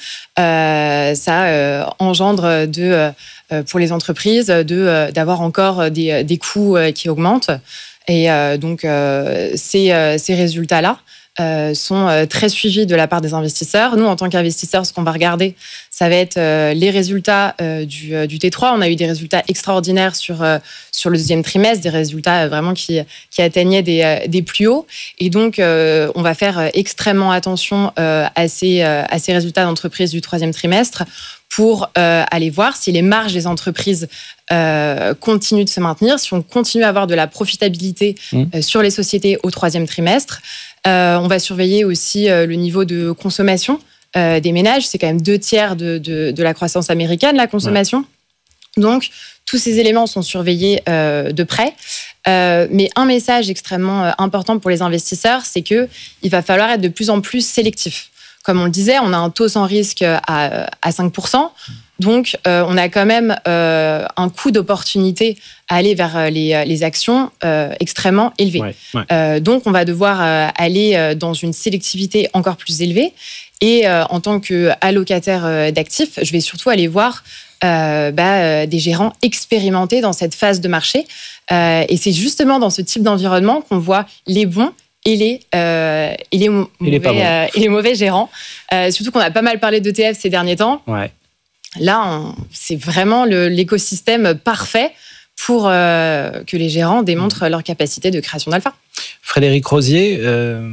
euh, ça euh, engendre de, euh, pour les entreprises de, euh, d'avoir encore des, des coûts euh, qui augmentent. Et euh, donc, euh, ces, euh, ces résultats-là euh, sont euh, très suivis de la part des investisseurs. Nous, en tant qu'investisseurs, ce qu'on va regarder, ça va être euh, les résultats euh, du, euh, du T trois. On a eu des résultats extraordinaires sur, euh, sur le deuxième trimestre, des résultats euh, vraiment qui, qui atteignaient des, euh, des plus hauts. Et donc, euh, on va faire extrêmement attention euh, à, ces, euh, à ces résultats d'entreprise du troisième trimestre pour euh, aller voir si les marges des entreprises euh, continuent de se maintenir, si on continue à avoir de la profitabilité mmh. euh, sur les sociétés au troisième trimestre. Euh, on va surveiller aussi euh, le niveau de consommation euh, des ménages. C'est quand même deux tiers de, de, de la croissance américaine, la consommation. Ouais. Donc, tous ces éléments sont surveillés euh, de près. Euh, mais un message extrêmement important pour les investisseurs, c'est qu'il va falloir être de plus en plus sélectif. comme on le disait, on a un taux sans risque à, à cinq pour cent. Donc, euh, on a quand même euh, un coût d'opportunité à aller vers les, les actions euh, extrêmement élevé. Ouais, ouais. Euh, donc, on va devoir euh, aller dans une sélectivité encore plus élevée. Et euh, en tant qu'allocataire euh, d'actifs, je vais surtout aller voir euh, bah, euh, des gérants expérimentés dans cette phase de marché. Euh, et c'est justement dans ce type d'environnement qu'on voit les bons et les, euh, et les, mo- et les, mauvais, euh, et les mauvais gérants. Euh, surtout qu'on a pas mal parlé d'E T F ces derniers temps. Ouais. Là, on, c'est vraiment le, l'écosystème parfait pour euh, que les gérants démontrent leur capacité de création d'alpha. Frédéric Rosier, euh,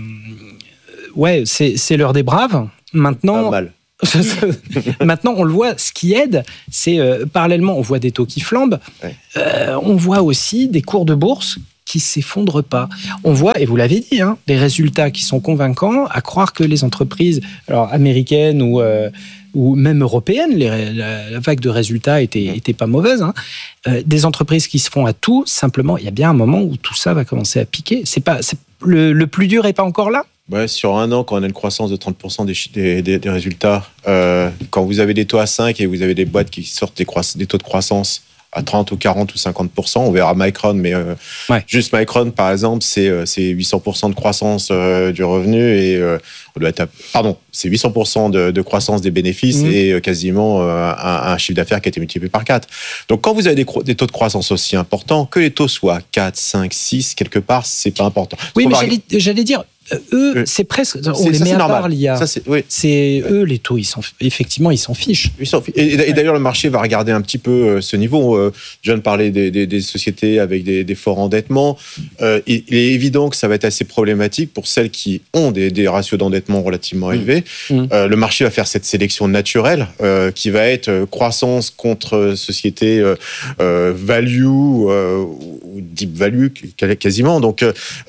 ouais, c'est, c'est l'heure des braves. Maintenant, pas mal. Maintenant, on le voit, ce qui aide, c'est euh, parallèlement, on voit des taux qui flambent, ouais. euh, on voit aussi des cours de bourse qui ne s'effondrent pas. On voit, et vous l'avez dit, hein, des résultats qui sont convaincants, à croire que les entreprises alors, américaines ou, euh, ou même européennes, les, la, la vague de résultats était, était pas mauvaise, hein, euh, des entreprises qui se font à tout, simplement, il y a bien un moment où tout ça va commencer à piquer. C'est pas, c'est, le, le plus dur n'est pas encore là ? Ouais, sur un an, quand on a une croissance de trente pour cent des, des, des, des résultats, euh, quand vous avez des taux à cinq et vous avez des boîtes qui sortent des, croiss- des taux de croissance à trente ou quarante ou cinquante pour cent, on verra Micron, mais euh, ouais. juste Micron, par exemple, c'est, euh, c'est huit cents pour cent de croissance euh, du revenu et euh, on doit être à, pardon, c'est huit cents pour cent de, de croissance des bénéfices mmh. et euh, quasiment euh, un, un chiffre d'affaires qui a été multiplié par quatre. Donc, quand vous avez des, cro- des taux de croissance aussi importants, que les taux soient quatre, cinq, six, quelque part, c'est pas important. Oui, mais j'allais, j'allais dire, eux, euh, c'est presque. On c'est, les ça, met à part l'I A. Ça, c'est, oui. c'est eux, les taux, ils s'en, effectivement, ils s'en fichent. Ils s'en fichent. Et, et d'ailleurs, le marché va regarder un petit peu euh, ce niveau. Euh, John parlait des, des, des sociétés avec des, des forts endettements. Euh, il, il est évident que ça va être assez problématique pour celles qui ont des, des ratios d'endettement relativement mmh. élevés. Mmh. Euh, le marché va faire cette sélection naturelle euh, qui va être euh, croissance contre société euh, euh, value euh, ou deep value quasiment. Donc,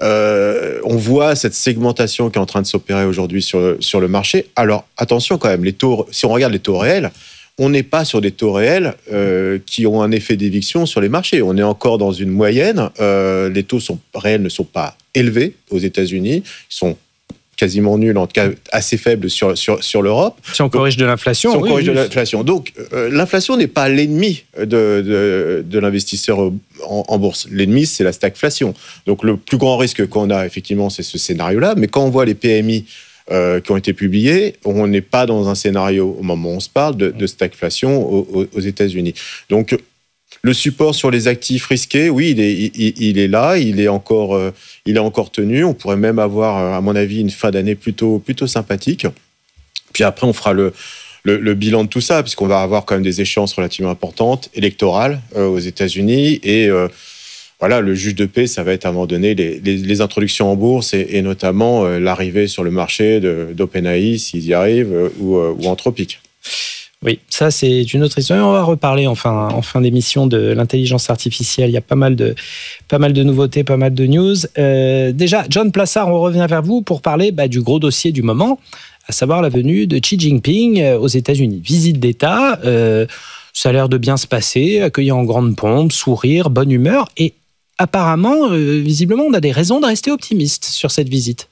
euh, on voit cette segmentation qui est en train de s'opérer aujourd'hui sur, sur le marché. Alors, attention quand même, les taux, si on regarde les taux réels, on n'est pas sur des taux réels euh, qui ont un effet d'éviction sur les marchés. On est encore dans une moyenne. Euh, les taux sont, réels ne sont pas élevés aux États-Unis. Ils sont quasiment nuls, en tout cas assez faibles sur, sur, sur l'Europe. Si on Donc, corrige de l'inflation. Si on oui, corrige oui. de l'inflation. Donc, euh, l'inflation n'est pas l'ennemi de, de, de l'investisseur en, en bourse. L'ennemi, c'est la stagflation. Donc, le plus grand risque qu'on a, effectivement, c'est ce scénario-là. Mais quand on voit les P M I euh, qui ont été publiés, on n'est pas dans un scénario, au moment où on se parle, de, de stagflation aux, aux États-Unis. Donc, le support sur les actifs risqués, oui, il est, il, il est là, il est encore, euh, il est encore tenu. On pourrait même avoir, à mon avis, une fin d'année plutôt, plutôt sympathique. Puis après, on fera le, le, le bilan de tout ça, puisqu'on va avoir quand même des échéances relativement importantes, électorales euh, aux États-Unis. Et euh, voilà, le juge de paix, ça va être à un moment donné les, les, les introductions en bourse et, et notamment euh, l'arrivée sur le marché de, d'OpenAI, s'ils y arrivent, euh, ou, euh, ou Anthropic. Oui, ça c'est une autre histoire. On va reparler en fin, en fin d'émission de l'intelligence artificielle. Il y a pas mal de, pas mal de nouveautés, pas mal de news. Euh, déjà, John Plassard, on revient vers vous pour parler bah, du gros dossier du moment, à savoir la venue de Xi Jinping aux États-Unis. Visite d'État, euh, ça a l'air de bien se passer, accueilli en grande pompe, sourire, bonne humeur. Et apparemment, euh, visiblement, on a des raisons de rester optimiste sur cette visite.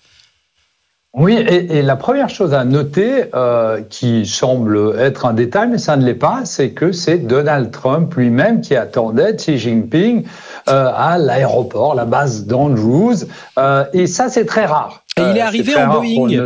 Oui, et, et la première chose à noter, euh, qui semble être un détail, mais ça ne l'est pas, c'est que c'est Donald Trump lui-même qui attendait Xi Jinping euh, à l'aéroport, la base d'Andrews, euh, et ça c'est très rare. Et il est arrivé en Boeing.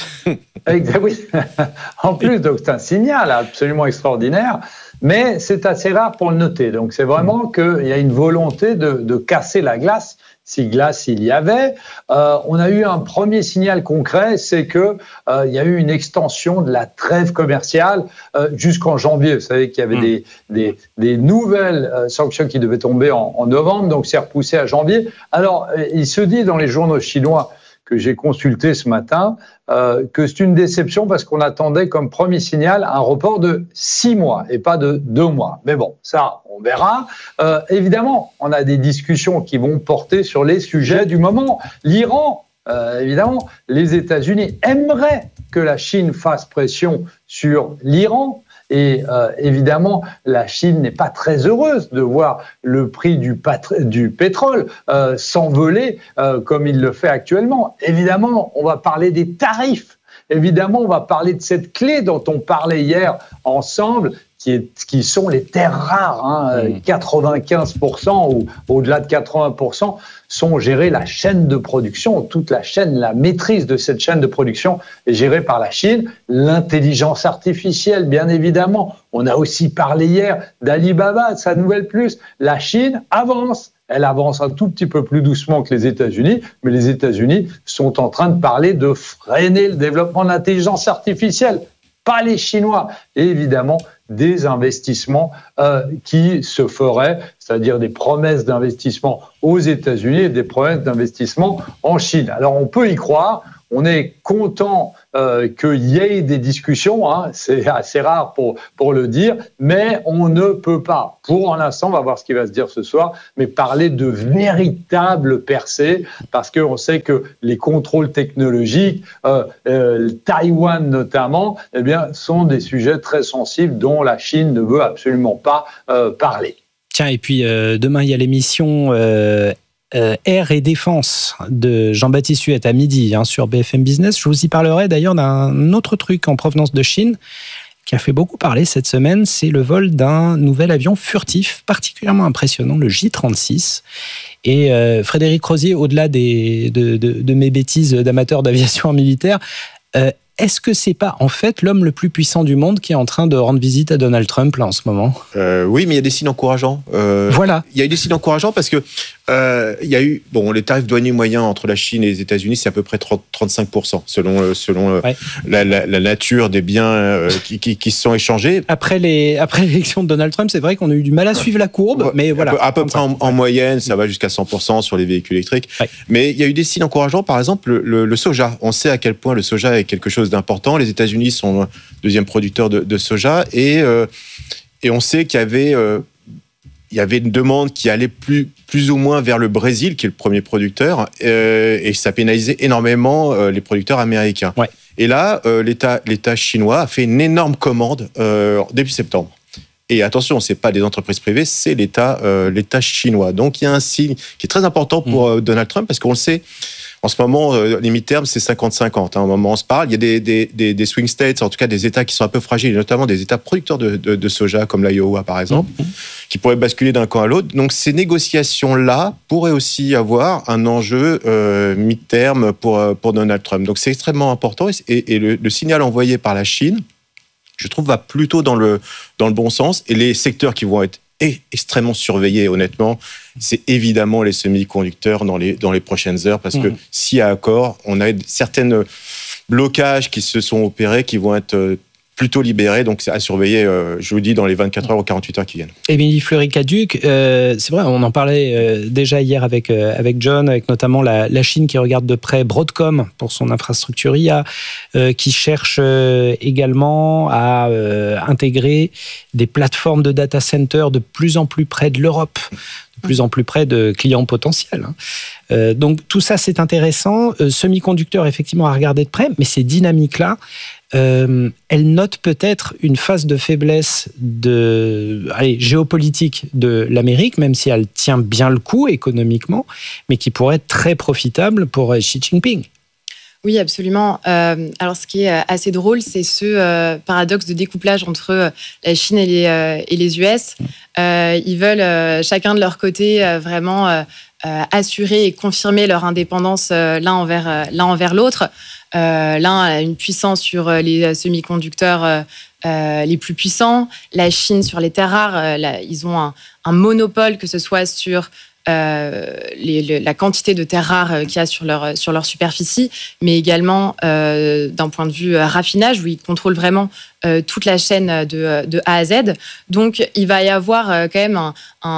Oui, en plus, donc c'est un signal absolument extraordinaire, mais c'est assez rare pour le noter. Donc c'est vraiment qu'il y a une volonté de, de casser la glace. Si glace il y avait, euh, on a eu un premier signal concret, c'est que euh, il y a eu une extension de la trêve commerciale euh, jusqu'en janvier. Vous savez qu'il y avait mmh. des, des, des nouvelles euh, sanctions qui devaient tomber en, en novembre, donc c'est repoussé à janvier. Alors, euh, il se dit dans les journaux chinois que j'ai consulté ce matin, euh, que c'est une déception parce qu'on attendait comme premier signal un report de six mois et pas de deux mois. Mais bon, ça, on verra. Euh, évidemment, on a des discussions qui vont porter sur les sujets du moment. L'Iran, euh, évidemment, les États-Unis aimeraient que la Chine fasse pression sur l'Iran. Et euh, évidemment, la Chine n'est pas très heureuse de voir le prix du, patr- du pétrole euh, s'envoler euh, comme il le fait actuellement. Évidemment, on va parler des tarifs. évidemment, on va parler de cette clé dont on parlait hier ensemble, qui, est, qui sont les terres rares. Hein. Mmh. quatre-vingt-quinze pour cent ou au-delà de quatre-vingts pour cent sont gérés, la chaîne de production, toute la chaîne, la maîtrise de cette chaîne de production est gérée par la Chine. L'intelligence artificielle, bien évidemment. On a aussi parlé hier d'Alibaba, de sa nouvelle plus. La Chine avance. Elle avance un tout petit peu plus doucement que les États-Unis, mais les États-Unis sont en train de parler de freiner le développement de l'intelligence artificielle. Pas les Chinois. Et évidemment, des investissements euh, qui se feraient, c'est-à-dire des promesses d'investissement aux États-Unis et des promesses d'investissement en Chine. Alors, on peut y croire. On est content euh, qu'il y ait des discussions, hein, c'est assez rare pour, pour le dire, mais on ne peut pas, pour l'instant, on va voir ce qui va se dire ce soir, mais parler de véritables percées, parce qu'on sait que les contrôles technologiques, euh, euh, Taïwan notamment, eh bien, sont des sujets très sensibles dont la Chine ne veut absolument pas euh, parler. Tiens, et puis euh, demain, il y a l'émission... Euh Euh, Air et Défense de Jean-Baptiste Huette à midi hein, sur B F M Business. Je vous y parlerai d'ailleurs d'un autre truc en provenance de Chine qui a fait beaucoup parler cette semaine. C'est le vol d'un nouvel avion furtif particulièrement impressionnant, le J trente-six. Et euh, Frédéric Rosier, au-delà des, de, de, de mes bêtises d'amateur d'aviation militaire, euh, est-ce que c'est pas en fait l'homme le plus puissant du monde qui est en train de rendre visite à Donald Trump là en ce moment ? euh, Oui, mais il y a des signes encourageants. Euh, voilà. Il y a eu des signes encourageants parce que euh, il y a eu bon les tarifs douaniers moyens entre la Chine et les États-Unis, c'est à peu près trente, trente-cinq pour cent selon selon ouais. la, la, la nature des biens euh, qui, qui, qui se sont échangés. Après les après l'élection de Donald Trump, c'est vrai qu'on a eu du mal à suivre la courbe, ouais, mais voilà. À peu, à peu près en, en moyenne, ça va jusqu'à cent pour cent sur les véhicules électriques. Ouais. Mais il y a eu des signes encourageants, par exemple le, le, le soja. On sait à quel point le soja est quelque chose d'important. Les États-Unis États-Unis sont le deuxième producteur de, de soja et, euh, et on sait qu'il y avait, euh, il y avait une demande qui allait plus, plus ou moins vers le Brésil, qui est le premier producteur, euh, et ça pénalisait énormément euh, les producteurs américains. Ouais. Et là, euh, l'État, l'État chinois a fait une énorme commande euh, début septembre. Et attention, ce n'est pas des entreprises privées, c'est l'État, euh, l'État chinois. Donc il y a un signe qui est très important pour euh, Donald Trump, parce qu'on le sait. En ce moment, euh, les midterms, c'est cinquante cinquante. Hein, au moment où on se parle, il y a des, des, des, des swing states, en tout cas des États qui sont un peu fragiles, notamment des États producteurs de, de, de soja, comme l'Iowa par exemple, mmh. qui pourraient basculer d'un camp à l'autre. Donc ces négociations-là pourraient aussi avoir un enjeu euh, midterm pour, pour Donald Trump. Donc c'est extrêmement important. Et, et le, le signal envoyé par la Chine, je trouve, va plutôt dans le, dans le bon sens. Et les secteurs qui vont être est extrêmement surveillé, honnêtement, c'est évidemment les semi-conducteurs dans les, dans les prochaines heures, parce que mmh. s'il y a accord, on a certains blocages qui se sont opérés, qui vont être plutôt libérés, donc c'est à surveiller, euh, je vous dis, dans les vingt-quatre heures ou quarante-huit heures qui viennent. Émilie Fleury-Caduc, euh, c'est vrai, on en parlait euh, déjà hier avec, euh, avec John, avec notamment la, la Chine qui regarde de près Broadcom pour son infrastructure I A, euh, qui cherche euh, également à euh, intégrer des plateformes de data center de plus en plus près de l'Europe, de plus en plus près de clients potentiels. Euh, donc tout ça, c'est intéressant. Euh, semi-conducteurs, effectivement, à regarder de près, mais ces dynamiques-là, Euh, elle note peut-être une phase de faiblesse de, allez, géopolitique de l'Amérique, même si elle tient bien le coup économiquement, mais qui pourrait être très profitable pour Xi Jinping. Oui, absolument. Euh, alors, ce qui est assez drôle, c'est ce euh, paradoxe de découplage entre la Chine et les, euh, et les U S. Euh, ils veulent euh, chacun de leur côté euh, vraiment euh, euh, assurer et confirmer leur indépendance euh, l'un envers, euh, l'un envers l'autre. Euh, l'un a une puissance sur les semi-conducteurs euh, euh, les plus puissants. La Chine sur les terres rares, euh, là, ils ont un, un monopole, que ce soit sur euh, les, le, la quantité de terres rares qu'il y a sur leur, sur leur superficie, mais également euh, d'un point de vue raffinage, où ils contrôlent vraiment euh, toute la chaîne de, de A à Z. Donc, il va y avoir euh, quand même un,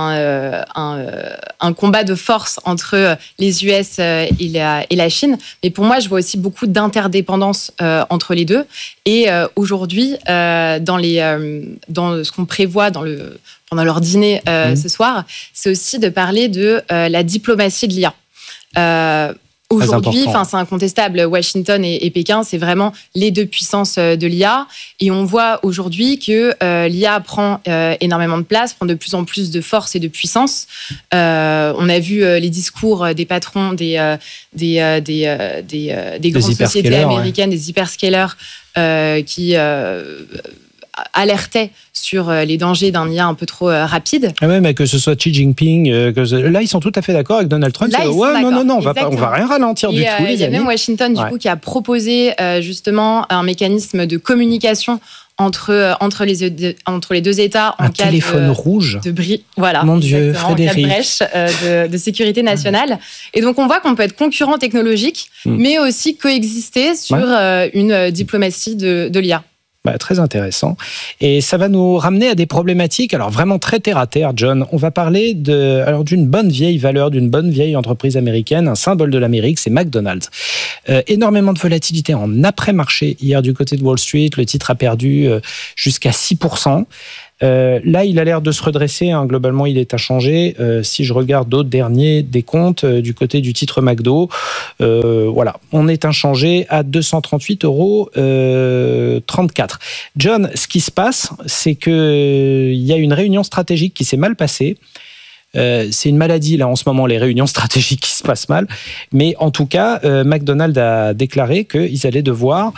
un, un, un combat de force entre les U S et la, et la Chine. Mais pour moi, je vois aussi beaucoup d'interdépendance euh, entre les deux. Et euh, aujourd'hui, euh, dans, les, euh, dans ce qu'on prévoit dans le, pendant leur dîner euh, mmh. ce soir, c'est aussi de parler de euh, la diplomatie de l'I A. Euh, Aujourd'hui, enfin, c'est incontestable. Washington et, et Pékin, c'est vraiment les deux puissances de l'I A. Et on voit aujourd'hui que euh, l'I A prend euh, énormément de place, prend de plus en plus de force et de puissance. Euh, on a vu euh, les discours des patrons des, euh, des, euh, des, euh, des, euh, des grandes sociétés américaines, ouais. des hyperscalers, euh, qui euh, alertaient sur les dangers d'un I A un peu trop rapide. Ah ouais, mais que ce soit Xi Jinping, que là, ils sont tout à fait d'accord avec Donald Trump. Là, ils ouais, sont non, non, non, on va Exactement. pas, on va rien ralentir et du euh, tout. Il y a même Washington, du ouais. coup, qui a proposé euh, justement un mécanisme de communication entre entre les entre les deux États en un cas téléphone de, rouge. de bris. Voilà. Mon Dieu, Frédéric. En cas de brèche euh, de, de sécurité nationale. Et donc on voit qu'on peut être concurrent technologique, mmh. mais aussi coexister sur ouais. euh, une diplomatie de, de l'I A. Bah, très intéressant. Et ça va nous ramener à des problématiques, alors vraiment très terre à terre, John. On va parler de, alors d'une bonne vieille valeur, d'une bonne vieille entreprise américaine, un symbole de l'Amérique, c'est McDonald's. Euh, énormément de volatilité en après-marché hier du côté de Wall Street. Le titre a perdu euh, jusqu'à six pour cent. Euh, là, il a l'air de se redresser. Hein. Globalement, il est inchangé. Euh, si je regarde d'autres derniers décomptes euh, du côté du titre McDo, euh, voilà, on est inchangé à deux cent trente-huit euros trente-quatre. John, ce qui se passe, c'est que il y a une réunion stratégique qui s'est mal passée. Euh, c'est une maladie là en ce moment, les réunions stratégiques qui se passent mal. Mais en tout cas, euh, McDonald's a déclaré qu'ils allaient devoir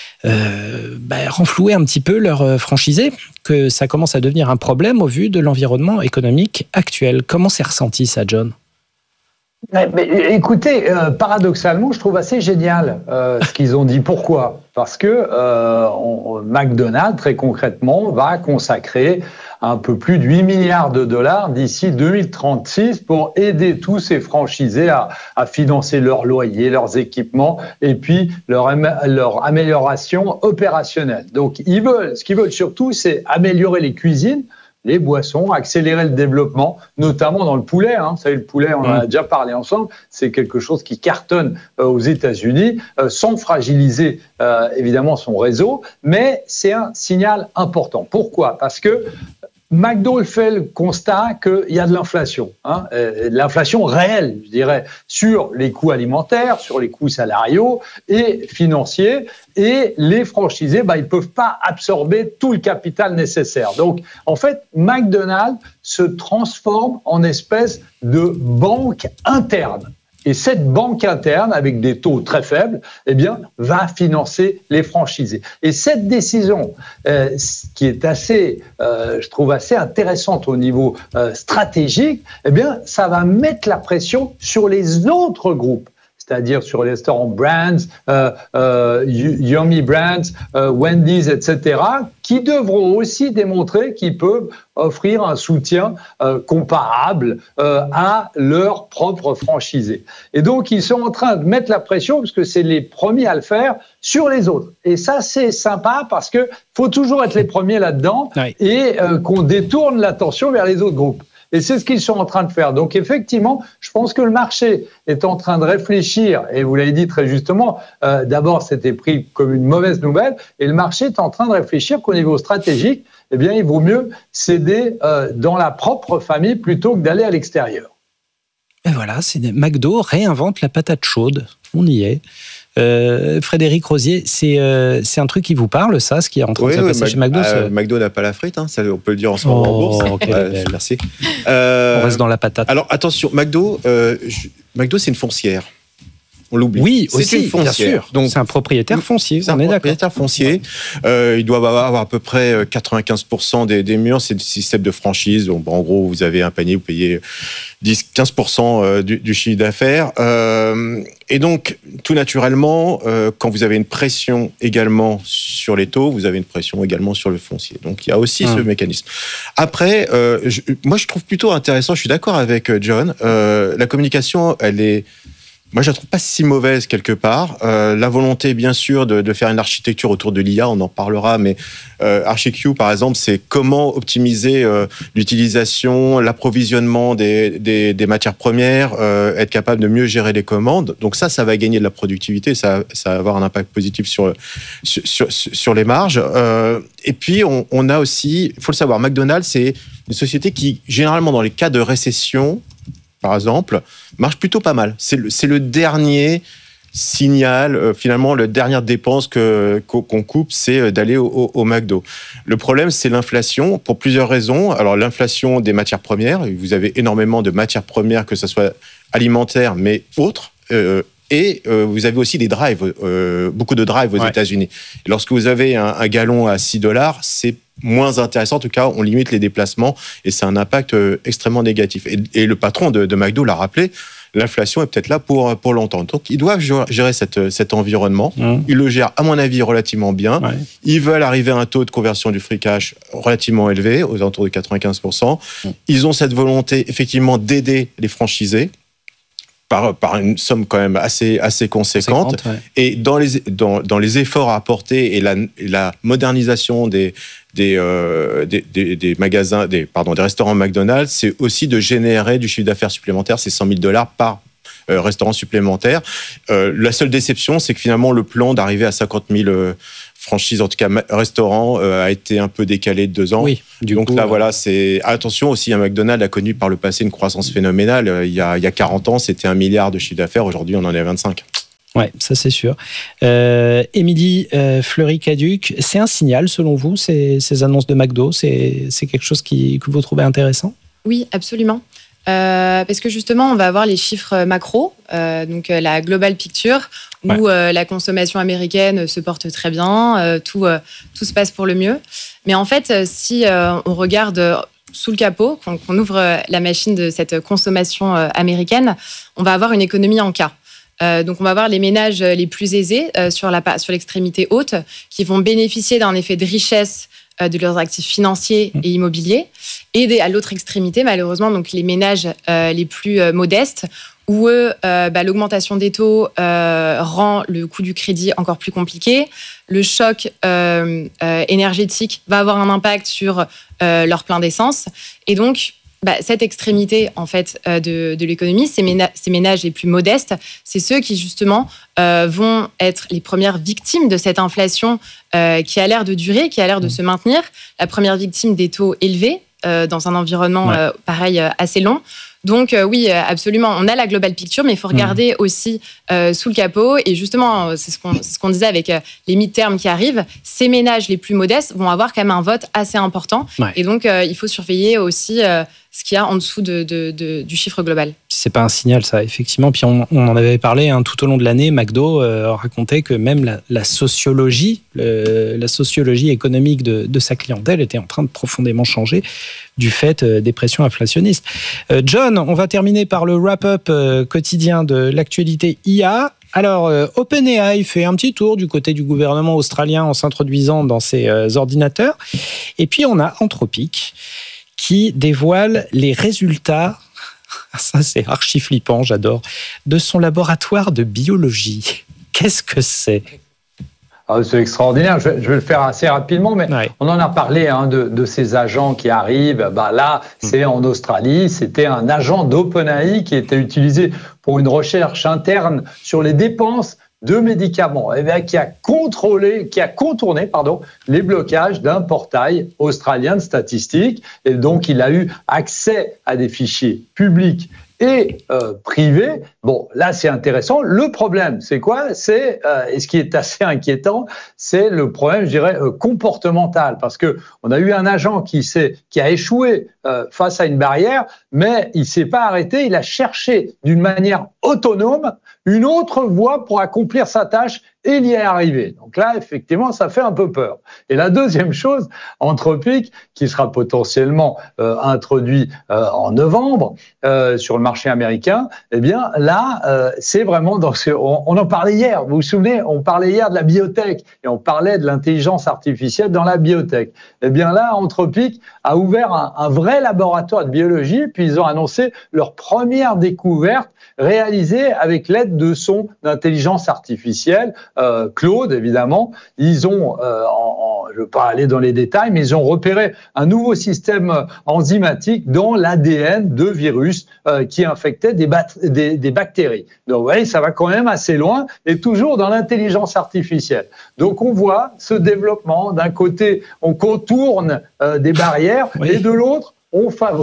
Euh, bah, renflouer un petit peu leurs franchisés, que ça commence à devenir un problème au vu de l'environnement économique actuel. Comment c'est ressenti ça, John ? Mais, mais, écoutez, euh, paradoxalement, je trouve assez génial euh, ce qu'ils ont dit. Pourquoi ? Parce que euh, on, McDonald's, très concrètement, va consacrer un peu plus de huit milliards de dollars d'ici deux mille trente-six pour aider tous ces franchisés à, à financer leurs loyers, leurs équipements et puis leur, leur amélioration opérationnelle. Donc, ils veulent, ce qu'ils veulent surtout, c'est améliorer les cuisines, les boissons, accélérer le développement, notamment dans le poulet. Hein. Vous savez, le poulet, on en a déjà parlé ensemble, c'est quelque chose qui cartonne euh, aux États-Unis, euh, sans fragiliser euh, évidemment son réseau, mais c'est un signal important. Pourquoi ? Parce que McDo fait le constat qu'il y a de l'inflation, hein, de l'inflation réelle, je dirais, sur les coûts alimentaires, sur les coûts salariaux et financiers, et les franchisés, bah, ils ne peuvent pas absorber tout le capital nécessaire. Donc, en fait, McDonald's se transforme en espèce de banque interne. Et cette banque interne, avec des taux très faibles, eh bien, va financer les franchisés. Et cette décision, euh, qui est assez, euh, je trouve assez intéressante au niveau euh, stratégique, eh bien, ça va mettre la pression sur les autres groupes, c'est-à-dire sur les restaurants Brands, euh, euh, Yummy Brands, euh, Wendy's, et cetera, qui devront aussi démontrer qu'ils peuvent offrir un soutien euh, comparable euh, à leurs propres franchisés. Et donc, ils sont en train de mettre la pression, parce que c'est les premiers à le faire, sur les autres. Et ça, c'est sympa, parce qu'il faut toujours être les premiers là-dedans, oui. et euh, qu'on détourne l'attention vers les autres groupes. Et c'est ce qu'ils sont en train de faire. Donc effectivement, je pense que le marché est en train de réfléchir, et vous l'avez dit très justement, euh, d'abord c'était pris comme une mauvaise nouvelle, et le marché est en train de réfléchir qu'au niveau stratégique, eh bien, il vaut mieux céder euh, dans la propre famille plutôt que d'aller à l'extérieur. Et voilà, c'est McDo réinvente la patate chaude. On y est. Euh, Frédéric Rosier, c'est, euh, c'est un truc qui vous parle, ça, ce qui est en train oui, de se passer Mac- chez McDo euh, McDo n'a pas la frite, hein, ça, on peut le dire en ce moment oh, en bourse. Okay, euh, merci. Euh, on reste dans la patate. Alors attention, McDo, euh, je, McDo c'est une foncière. On l'oublie. Oui, c'est aussi, une foncière. Bien sûr. Donc, c'est un propriétaire foncier. C'est on un est propriétaire d'accord. foncier. Euh, il doit avoir à peu près quatre-vingt-quinze pour cent des, des murs. C'est le système de franchise. Donc, en gros, vous avez un panier, vous payez dix à quinze pour cent du, du chiffre d'affaires. Euh, et donc, tout naturellement, euh, quand vous avez une pression également sur les taux, vous avez une pression également sur le foncier. Donc, il y a aussi hum. ce mécanisme. Après, euh, je, moi, je trouve plutôt intéressant, je suis d'accord avec John, euh, la communication, elle est... Moi, je la trouve pas si mauvaise quelque part. Euh, la volonté, bien sûr, de, de faire une architecture autour de l'I A, on en parlera, mais euh, ArchiQ, par exemple, c'est comment optimiser euh, l'utilisation, l'approvisionnement des, des, des matières premières, euh, être capable de mieux gérer les commandes. Donc ça, ça va gagner de la productivité, ça, ça va avoir un impact positif sur, sur, sur, sur les marges. Euh, et puis, on, on a aussi, il faut le savoir, McDonald's, c'est une société qui, généralement, dans les cas de récession, par exemple, marche plutôt pas mal. C'est le, c'est le dernier signal, euh, finalement, la dernière dépense que, qu'on coupe, c'est d'aller au, au, au McDo. Le problème, c'est l'inflation, pour plusieurs raisons. Alors, l'inflation des matières premières, vous avez énormément de matières premières, que ce soit alimentaires, mais autres, euh, et euh, vous avez aussi des drives, euh, beaucoup de drives aux ouais. États-Unis. Et lorsque vous avez un, un gallon à six dollars, c'est moins intéressant. En tout cas, on limite les déplacements et c'est un impact euh, extrêmement négatif. Et, et le patron de, de McDo l'a rappelé, l'inflation est peut-être là pour, pour longtemps. Donc, ils doivent gérer cette, cet environnement. Mmh. Ils le gèrent, à mon avis, relativement bien. Ouais. Ils veulent arriver à un taux de conversion du free cash relativement élevé, aux alentours de quatre-vingt-quinze pour cent. Mmh. Ils ont cette volonté, effectivement, d'aider les franchisés. Par, par une somme quand même assez, assez conséquente. Ouais. Et dans les, dans, dans les efforts à apporter et la, et la modernisation des, des, euh, des, des, des magasins, des, pardon, des restaurants McDonald's, c'est aussi de générer du chiffre d'affaires supplémentaire, c'est cent mille dollars par euh, restaurant supplémentaire. Euh, la seule déception, c'est que finalement, le plan d'arriver à cinquante mille euh, franchise, en tout cas restaurant, euh, a été un peu décalé de deux ans. Oui, du Donc coup, là, euh... voilà, c'est attention aussi. Un McDonald's a connu par le passé une croissance phénoménale. Euh, il y a il y a quarante ans, c'était un milliard de chiffre d'affaires. Aujourd'hui, on en est à vingt-cinq. Ouais, ça c'est sûr. Euh, Émilie euh, Fleury-Caduc, c'est un signal selon vous ces, ces annonces de McDo, c'est c'est quelque chose qui, que vous trouvez intéressant ? Oui, absolument. Euh, parce que justement, on va avoir les chiffres macro, euh, donc euh, la global picture, où ouais. euh, la consommation américaine se porte très bien, euh, tout, euh, tout se passe pour le mieux. Mais en fait, si euh, on regarde sous le capot, qu'on, qu'on ouvre la machine de cette consommation euh, américaine, on va avoir une économie en K. Euh, donc, on va avoir les ménages les plus aisés euh, sur, la, sur l'extrémité haute qui vont bénéficier d'un effet de richesse euh, de leurs actifs financiers et immobiliers. Et des, à l'autre extrémité, malheureusement, donc les ménages euh, les plus euh, modestes, où eux, euh, bah, l'augmentation des taux euh, rend le coût du crédit encore plus compliqué. Le choc euh, euh, énergétique va avoir un impact sur euh, leur plein d'essence. Et donc, bah, cette extrémité en fait euh, de, de l'économie, ces, ména- ces ménages les plus modestes, c'est ceux qui justement euh, vont être les premières victimes de cette inflation euh, qui a l'air de durer, qui a l'air de se maintenir. La première victime des taux élevés euh, dans un environnement ouais. euh, pareil euh, assez long. Donc euh, oui, absolument, on a la global picture, mais il faut regarder mmh. aussi euh, sous le capot. Et justement, c'est ce qu'on, c'est ce qu'on disait avec euh, les mid-terms qui arrivent. Ces ménages les plus modestes vont avoir quand même un vote assez important. Ouais. Et donc, euh, il faut surveiller aussi euh, ce qu'il y a en dessous de, de, de, du chiffre global. C'est pas un signal, ça, effectivement. Puis on, on en avait parlé hein, tout au long de l'année. McDo euh, racontait que même la, la sociologie, le, la sociologie économique de, de sa clientèle était en train de profondément changer du fait euh, des pressions inflationnistes. Euh, John, on va terminer par le wrap-up euh, quotidien de l'actualité I A. Alors, euh, OpenAI fait un petit tour du côté du gouvernement australien en s'introduisant dans ses euh, ordinateurs. Et puis, on a Anthropic qui dévoile les résultats, ça c'est archi flippant, j'adore, de son laboratoire de biologie. Qu'est-ce que c'est ? Ah, c'est extraordinaire, je vais, je vais le faire assez rapidement, mais ouais. on en a parlé hein, de, de ces agents qui arrivent. Bah, là, c'est en Australie, c'était un agent d'OpenAI qui était utilisé pour une recherche interne sur les dépenses de médicaments, et bien, qui a contrôlé, qui a contourné, pardon, les blocages d'un portail australien de statistiques, et donc il a eu accès à des fichiers publics et euh, privés. Bon, là, c'est intéressant. Le problème, c'est quoi ? C'est, euh, et ce qui est assez inquiétant, c'est le problème, je dirais, euh, comportemental, parce que on a eu un agent qui s'est, qui a échoué euh, face à une barrière, mais il s'est pas arrêté. Il a cherché d'une manière autonome une autre voie pour accomplir sa tâche et il y est arrivé. Donc là, effectivement, ça fait un peu peur. Et la deuxième chose, Anthropic, qui sera potentiellement euh, introduit euh, en novembre euh, sur le marché américain, eh bien là, euh, c'est vraiment dans ce... On, on en parlait hier, vous vous souvenez, on parlait hier de la biotech et on parlait de l'intelligence artificielle dans la biotech. Eh bien là, Anthropic a ouvert un, un vrai laboratoire de biologie, puis ils ont annoncé leur première découverte réalisée avec l'aide de son intelligence artificielle, euh, Claude, évidemment. Ils ont, euh, en, en, je ne veux pas aller dans les détails, mais ils ont repéré un nouveau système enzymatique dans l'A D N de virus euh, qui infectait des, bat- des, des bactéries. Donc, vous voyez, ça va quand même assez loin et toujours dans l'intelligence artificielle. Donc, on voit ce développement. D'un côté, on contourne euh, des barrières oui. et de l'autre, on fabrique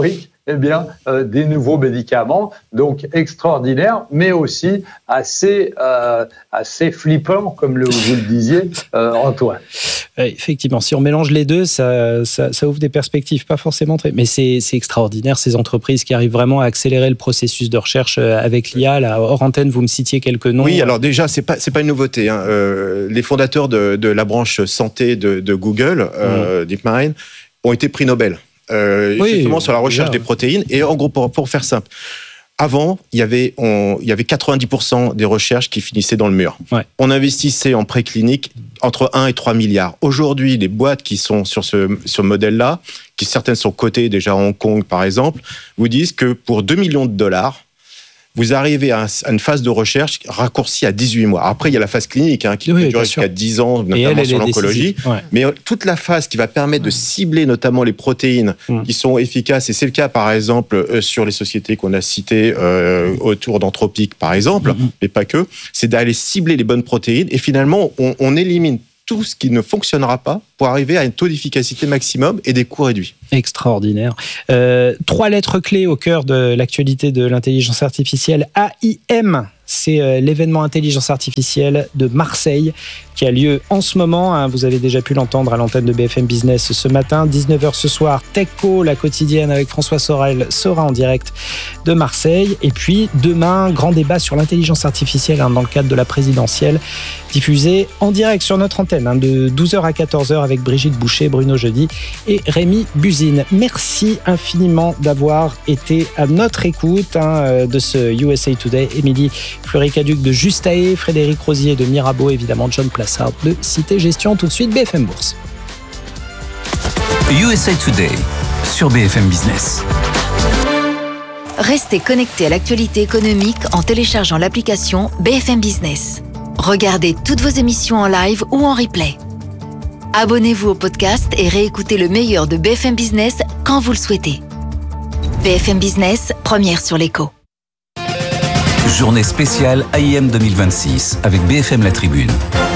eh bien, euh, des nouveaux médicaments. Donc, extraordinaire, mais aussi assez, euh, assez flippant, comme le, vous le disiez, euh, Antoine. Effectivement, si on mélange les deux, ça, ça, ça ouvre des perspectives pas forcément très... Mais c'est, c'est extraordinaire, ces entreprises qui arrivent vraiment à accélérer le processus de recherche avec l'I A. Là, hors antenne, vous me citiez quelques noms. Oui, alors déjà, c'est pas, c'est pas une nouveauté. Hein. Euh, les fondateurs de, de la branche santé de, de Google, euh, mmh. DeepMind, ont été prix Nobel. Euh, oui, justement sur la recherche déjà. Des protéines. Et en gros, pour, pour faire simple, avant, il y avait, on, il y avait quatre-vingt-dix pour cent des recherches qui finissaient dans le mur. Ouais. On investissait en préclinique entre un et trois milliards. Aujourd'hui, les boîtes qui sont sur ce, sur ce modèle-là, qui certaines sont cotées déjà à Hong Kong, par exemple, vous disent que pour deux millions de dollars, vous arrivez à une phase de recherche raccourcie à dix-huit mois. Après, il y a la phase clinique hein, qui oui, peut durer jusqu'à dix ans, notamment elle, sur l'oncologie. Ouais. Mais toute la phase qui va permettre de cibler notamment les protéines mmh. qui sont efficaces, et c'est le cas par exemple sur les sociétés qu'on a citées euh, autour d'Anthropic par exemple, mmh. mais pas que, c'est d'aller cibler les bonnes protéines et finalement on, on élimine tout ce qui ne fonctionnera pas pour arriver à un taux d'efficacité maximum et des coûts réduits. Extraordinaire. Euh, trois lettres clés au cœur de l'actualité de l'intelligence artificielle. A I M, c'est euh, l'événement intelligence artificielle de Marseille qui a lieu en ce moment. Hein, vous avez déjà pu l'entendre à l'antenne de B F M Business ce matin. dix-neuf heures ce soir, TechCo, la quotidienne avec François Sorel, sera en direct de Marseille. Et puis demain, grand débat sur l'intelligence artificielle hein, dans le cadre de la présidentielle, diffusé en direct sur notre antenne hein, de douze heures à quatorze heures avec Brigitte Boucher, Bruno Jeudi et Rémi Buzine. Merci infiniment d'avoir été à notre écoute hein, de ce U S A Today. Émilie Fleury-Caduc de Justae, Frédéric Rosier de Mirabeau, évidemment John Plassard de Cité Gestion. Tout de suite, B F M Bourse. U S A Today sur B F M Business. Restez connectés à l'actualité économique en téléchargeant l'application B F M Business. Regardez toutes vos émissions en live ou en replay. Abonnez-vous au podcast et réécoutez le meilleur de B F M Business quand vous le souhaitez. B F M Business, première sur l'écho. Journée spéciale A I M deux mille vingt-six avec B F M La Tribune.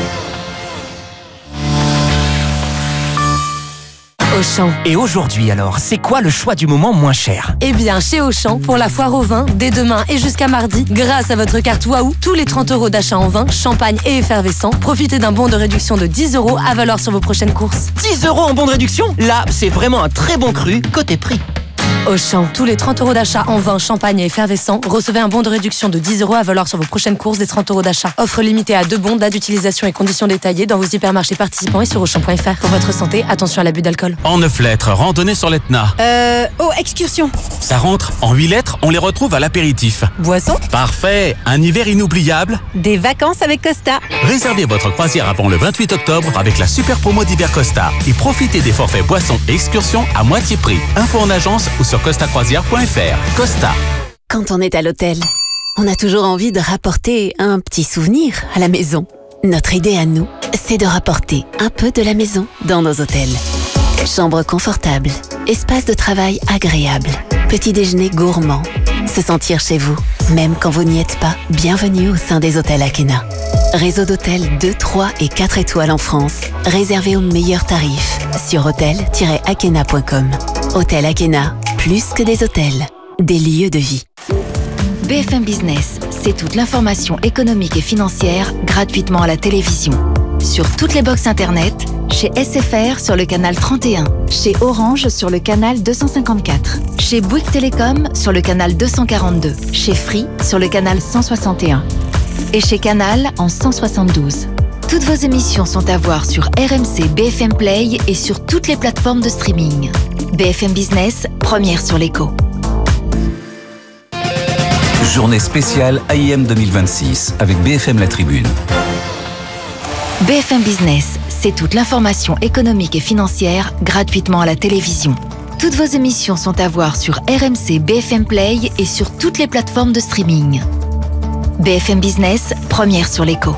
Auchan. Et aujourd'hui alors, c'est quoi le choix du moment moins cher ? Eh bien, chez Auchan, pour la foire au vin, dès demain et jusqu'à mardi, grâce à votre carte Waouh, tous les trente euros d'achat en vin, champagne et effervescent, profitez d'un bon de réduction de dix euros à valoir sur vos prochaines courses. dix euros en bon de réduction ? Là, c'est vraiment un très bon cru côté prix. Auchan, tous les trente euros d'achat en vin, champagne et effervescent, recevez un bon de réduction de dix euros à valoir sur vos prochaines courses des trente euros d'achat. Offre limitée à deux bons, date d'utilisation et conditions détaillées dans vos hypermarchés participants et sur auchan point f r. Pour votre santé, attention à l'abus d'alcool. En neuf lettres, randonnée sur l'Etna. Euh... Oh, excursion. Ça rentre. En huit lettres, on les retrouve à l'apéritif. Boisson. Parfait. Un hiver inoubliable. Des vacances avec Costa. Réservez votre croisière avant le vingt-huit octobre avec la super promo d'hiver Costa et profitez des forfaits boissons et excursions à moitié prix. Info en agence ou sur costa croisière point f r. Costa. Quand on est à l'hôtel, on a toujours envie de rapporter un petit souvenir à la maison. Notre idée à nous, c'est de rapporter un peu de la maison dans nos hôtels. Chambre confortable, espace de travail agréable, petit déjeuner gourmand, se sentir chez vous, même quand vous n'y êtes pas. Bienvenue au sein des hôtels Akena. Réseau d'hôtels deux, trois et quatre étoiles en France, réservé aux meilleurs tarifs sur hôtel tiret akena point com. Hôtel Akena, plus que des hôtels, des lieux de vie. B F M Business, c'est toute l'information économique et financière gratuitement à la télévision. Sur toutes les box internet, chez S F R sur le canal trente et un, chez Orange sur le canal deux cent cinquante-quatre, chez Bouygues Télécom sur le canal deux cent quarante-deux, chez Free sur le canal cent soixante et un et chez Canal en cent soixante-douze. Toutes vos émissions sont à voir sur R M C B F M Play et sur toutes les plateformes de streaming. B F M Business, première sur l'écho. Journée spéciale A I M deux mille vingt-six avec B F M La Tribune. B F M Business, c'est toute l'information économique et financière gratuitement à la télévision. Toutes vos émissions sont à voir sur R M C B F M Play et sur toutes les plateformes de streaming. B F M Business, première sur l'écho.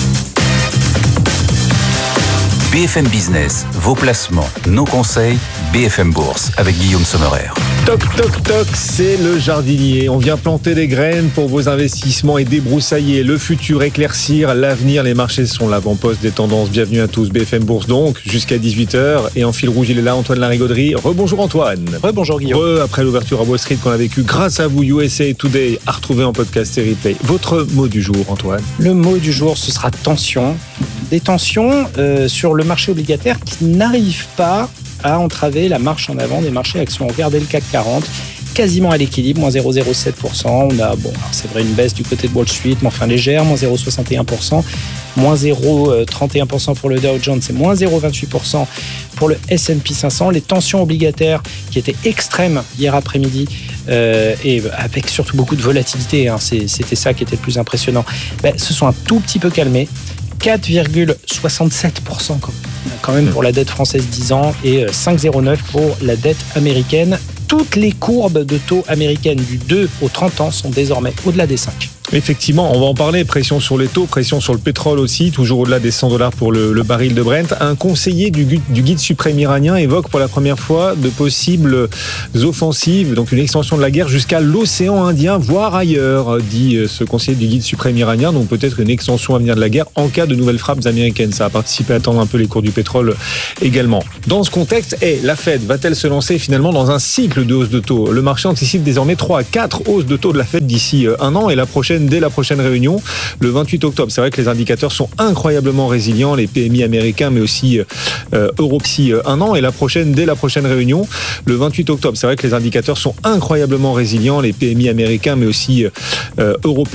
B F M Business, vos placements, nos conseils, B F M Bourse avec Guillaume Sommerer. Toc, toc, toc, c'est le jardinier. On vient planter des graines pour vos investissements et débroussailler le futur, éclaircir l'avenir. Les marchés sont l'avant-poste des tendances. Bienvenue à tous. B F M Bourse donc, jusqu'à dix-huit heures. Et en fil rouge, il est là, Antoine Larigauderie. Rebonjour Antoine. Rebonjour Guillaume. Re, après l'ouverture à Wall Street qu'on a vécu grâce à vous, U S A Today, à retrouver en podcast et replay. Votre mot du jour, Antoine? Le mot du jour, ce sera tension. Des tensions euh, sur le marché obligataire qui n'arrivent pas à entraver la marche en avant des marchés actions. Regardez le C A C quarante, quasiment à l'équilibre, moins zéro virgule zéro sept pour cent. On a, bon, alors c'est vrai, une baisse du côté de Wall Street, mais enfin légère, moins zéro virgule soixante et un pour cent, moins zéro virgule trente et un pour cent pour le Dow Jones, c'est moins zéro virgule vingt-huit pour cent pour le S and P cinq cents. Les tensions obligataires qui étaient extrêmes hier après-midi, euh, et avec surtout beaucoup de volatilité, hein, c'est, c'était ça qui était le plus impressionnant, ben, se sont un tout petit peu calmés. quatre virgule soixante-sept pour cent quand même pour la dette française dix ans et cinq virgule zéro neuf pour la dette américaine. Toutes les courbes de taux américaines du deux au trente ans sont désormais au-delà des cinq. Effectivement, on va en parler. Pression sur les taux, pression sur le pétrole aussi, toujours au-delà des cent dollars pour le, le baril de Brent. Un conseiller du, du guide suprême iranien évoque pour la première fois de possibles offensives, donc une extension de la guerre jusqu'à l'océan Indien, voire ailleurs, dit ce conseiller du guide suprême iranien. Donc peut-être une extension à venir de la guerre en cas de nouvelles frappes américaines. Ça a participé à attendre un peu les cours du pétrole également. Dans ce contexte, hey, la Fed va-t-elle se lancer finalement dans un cycle de hausse de taux? Le marché anticipe désormais trois à quatre hausses de taux de la Fed d'ici un an et la prochaine dès la prochaine réunion, le vingt-huit octobre. C'est vrai que les indicateurs sont incroyablement résilients, les P M I américains, mais aussi euh, Europe, d'ici un an, et la prochaine, dès la prochaine réunion, le vingt-huit octobre. C'est vrai que les indicateurs sont incroyablement résilients, les P M I américains, mais aussi euh, européens.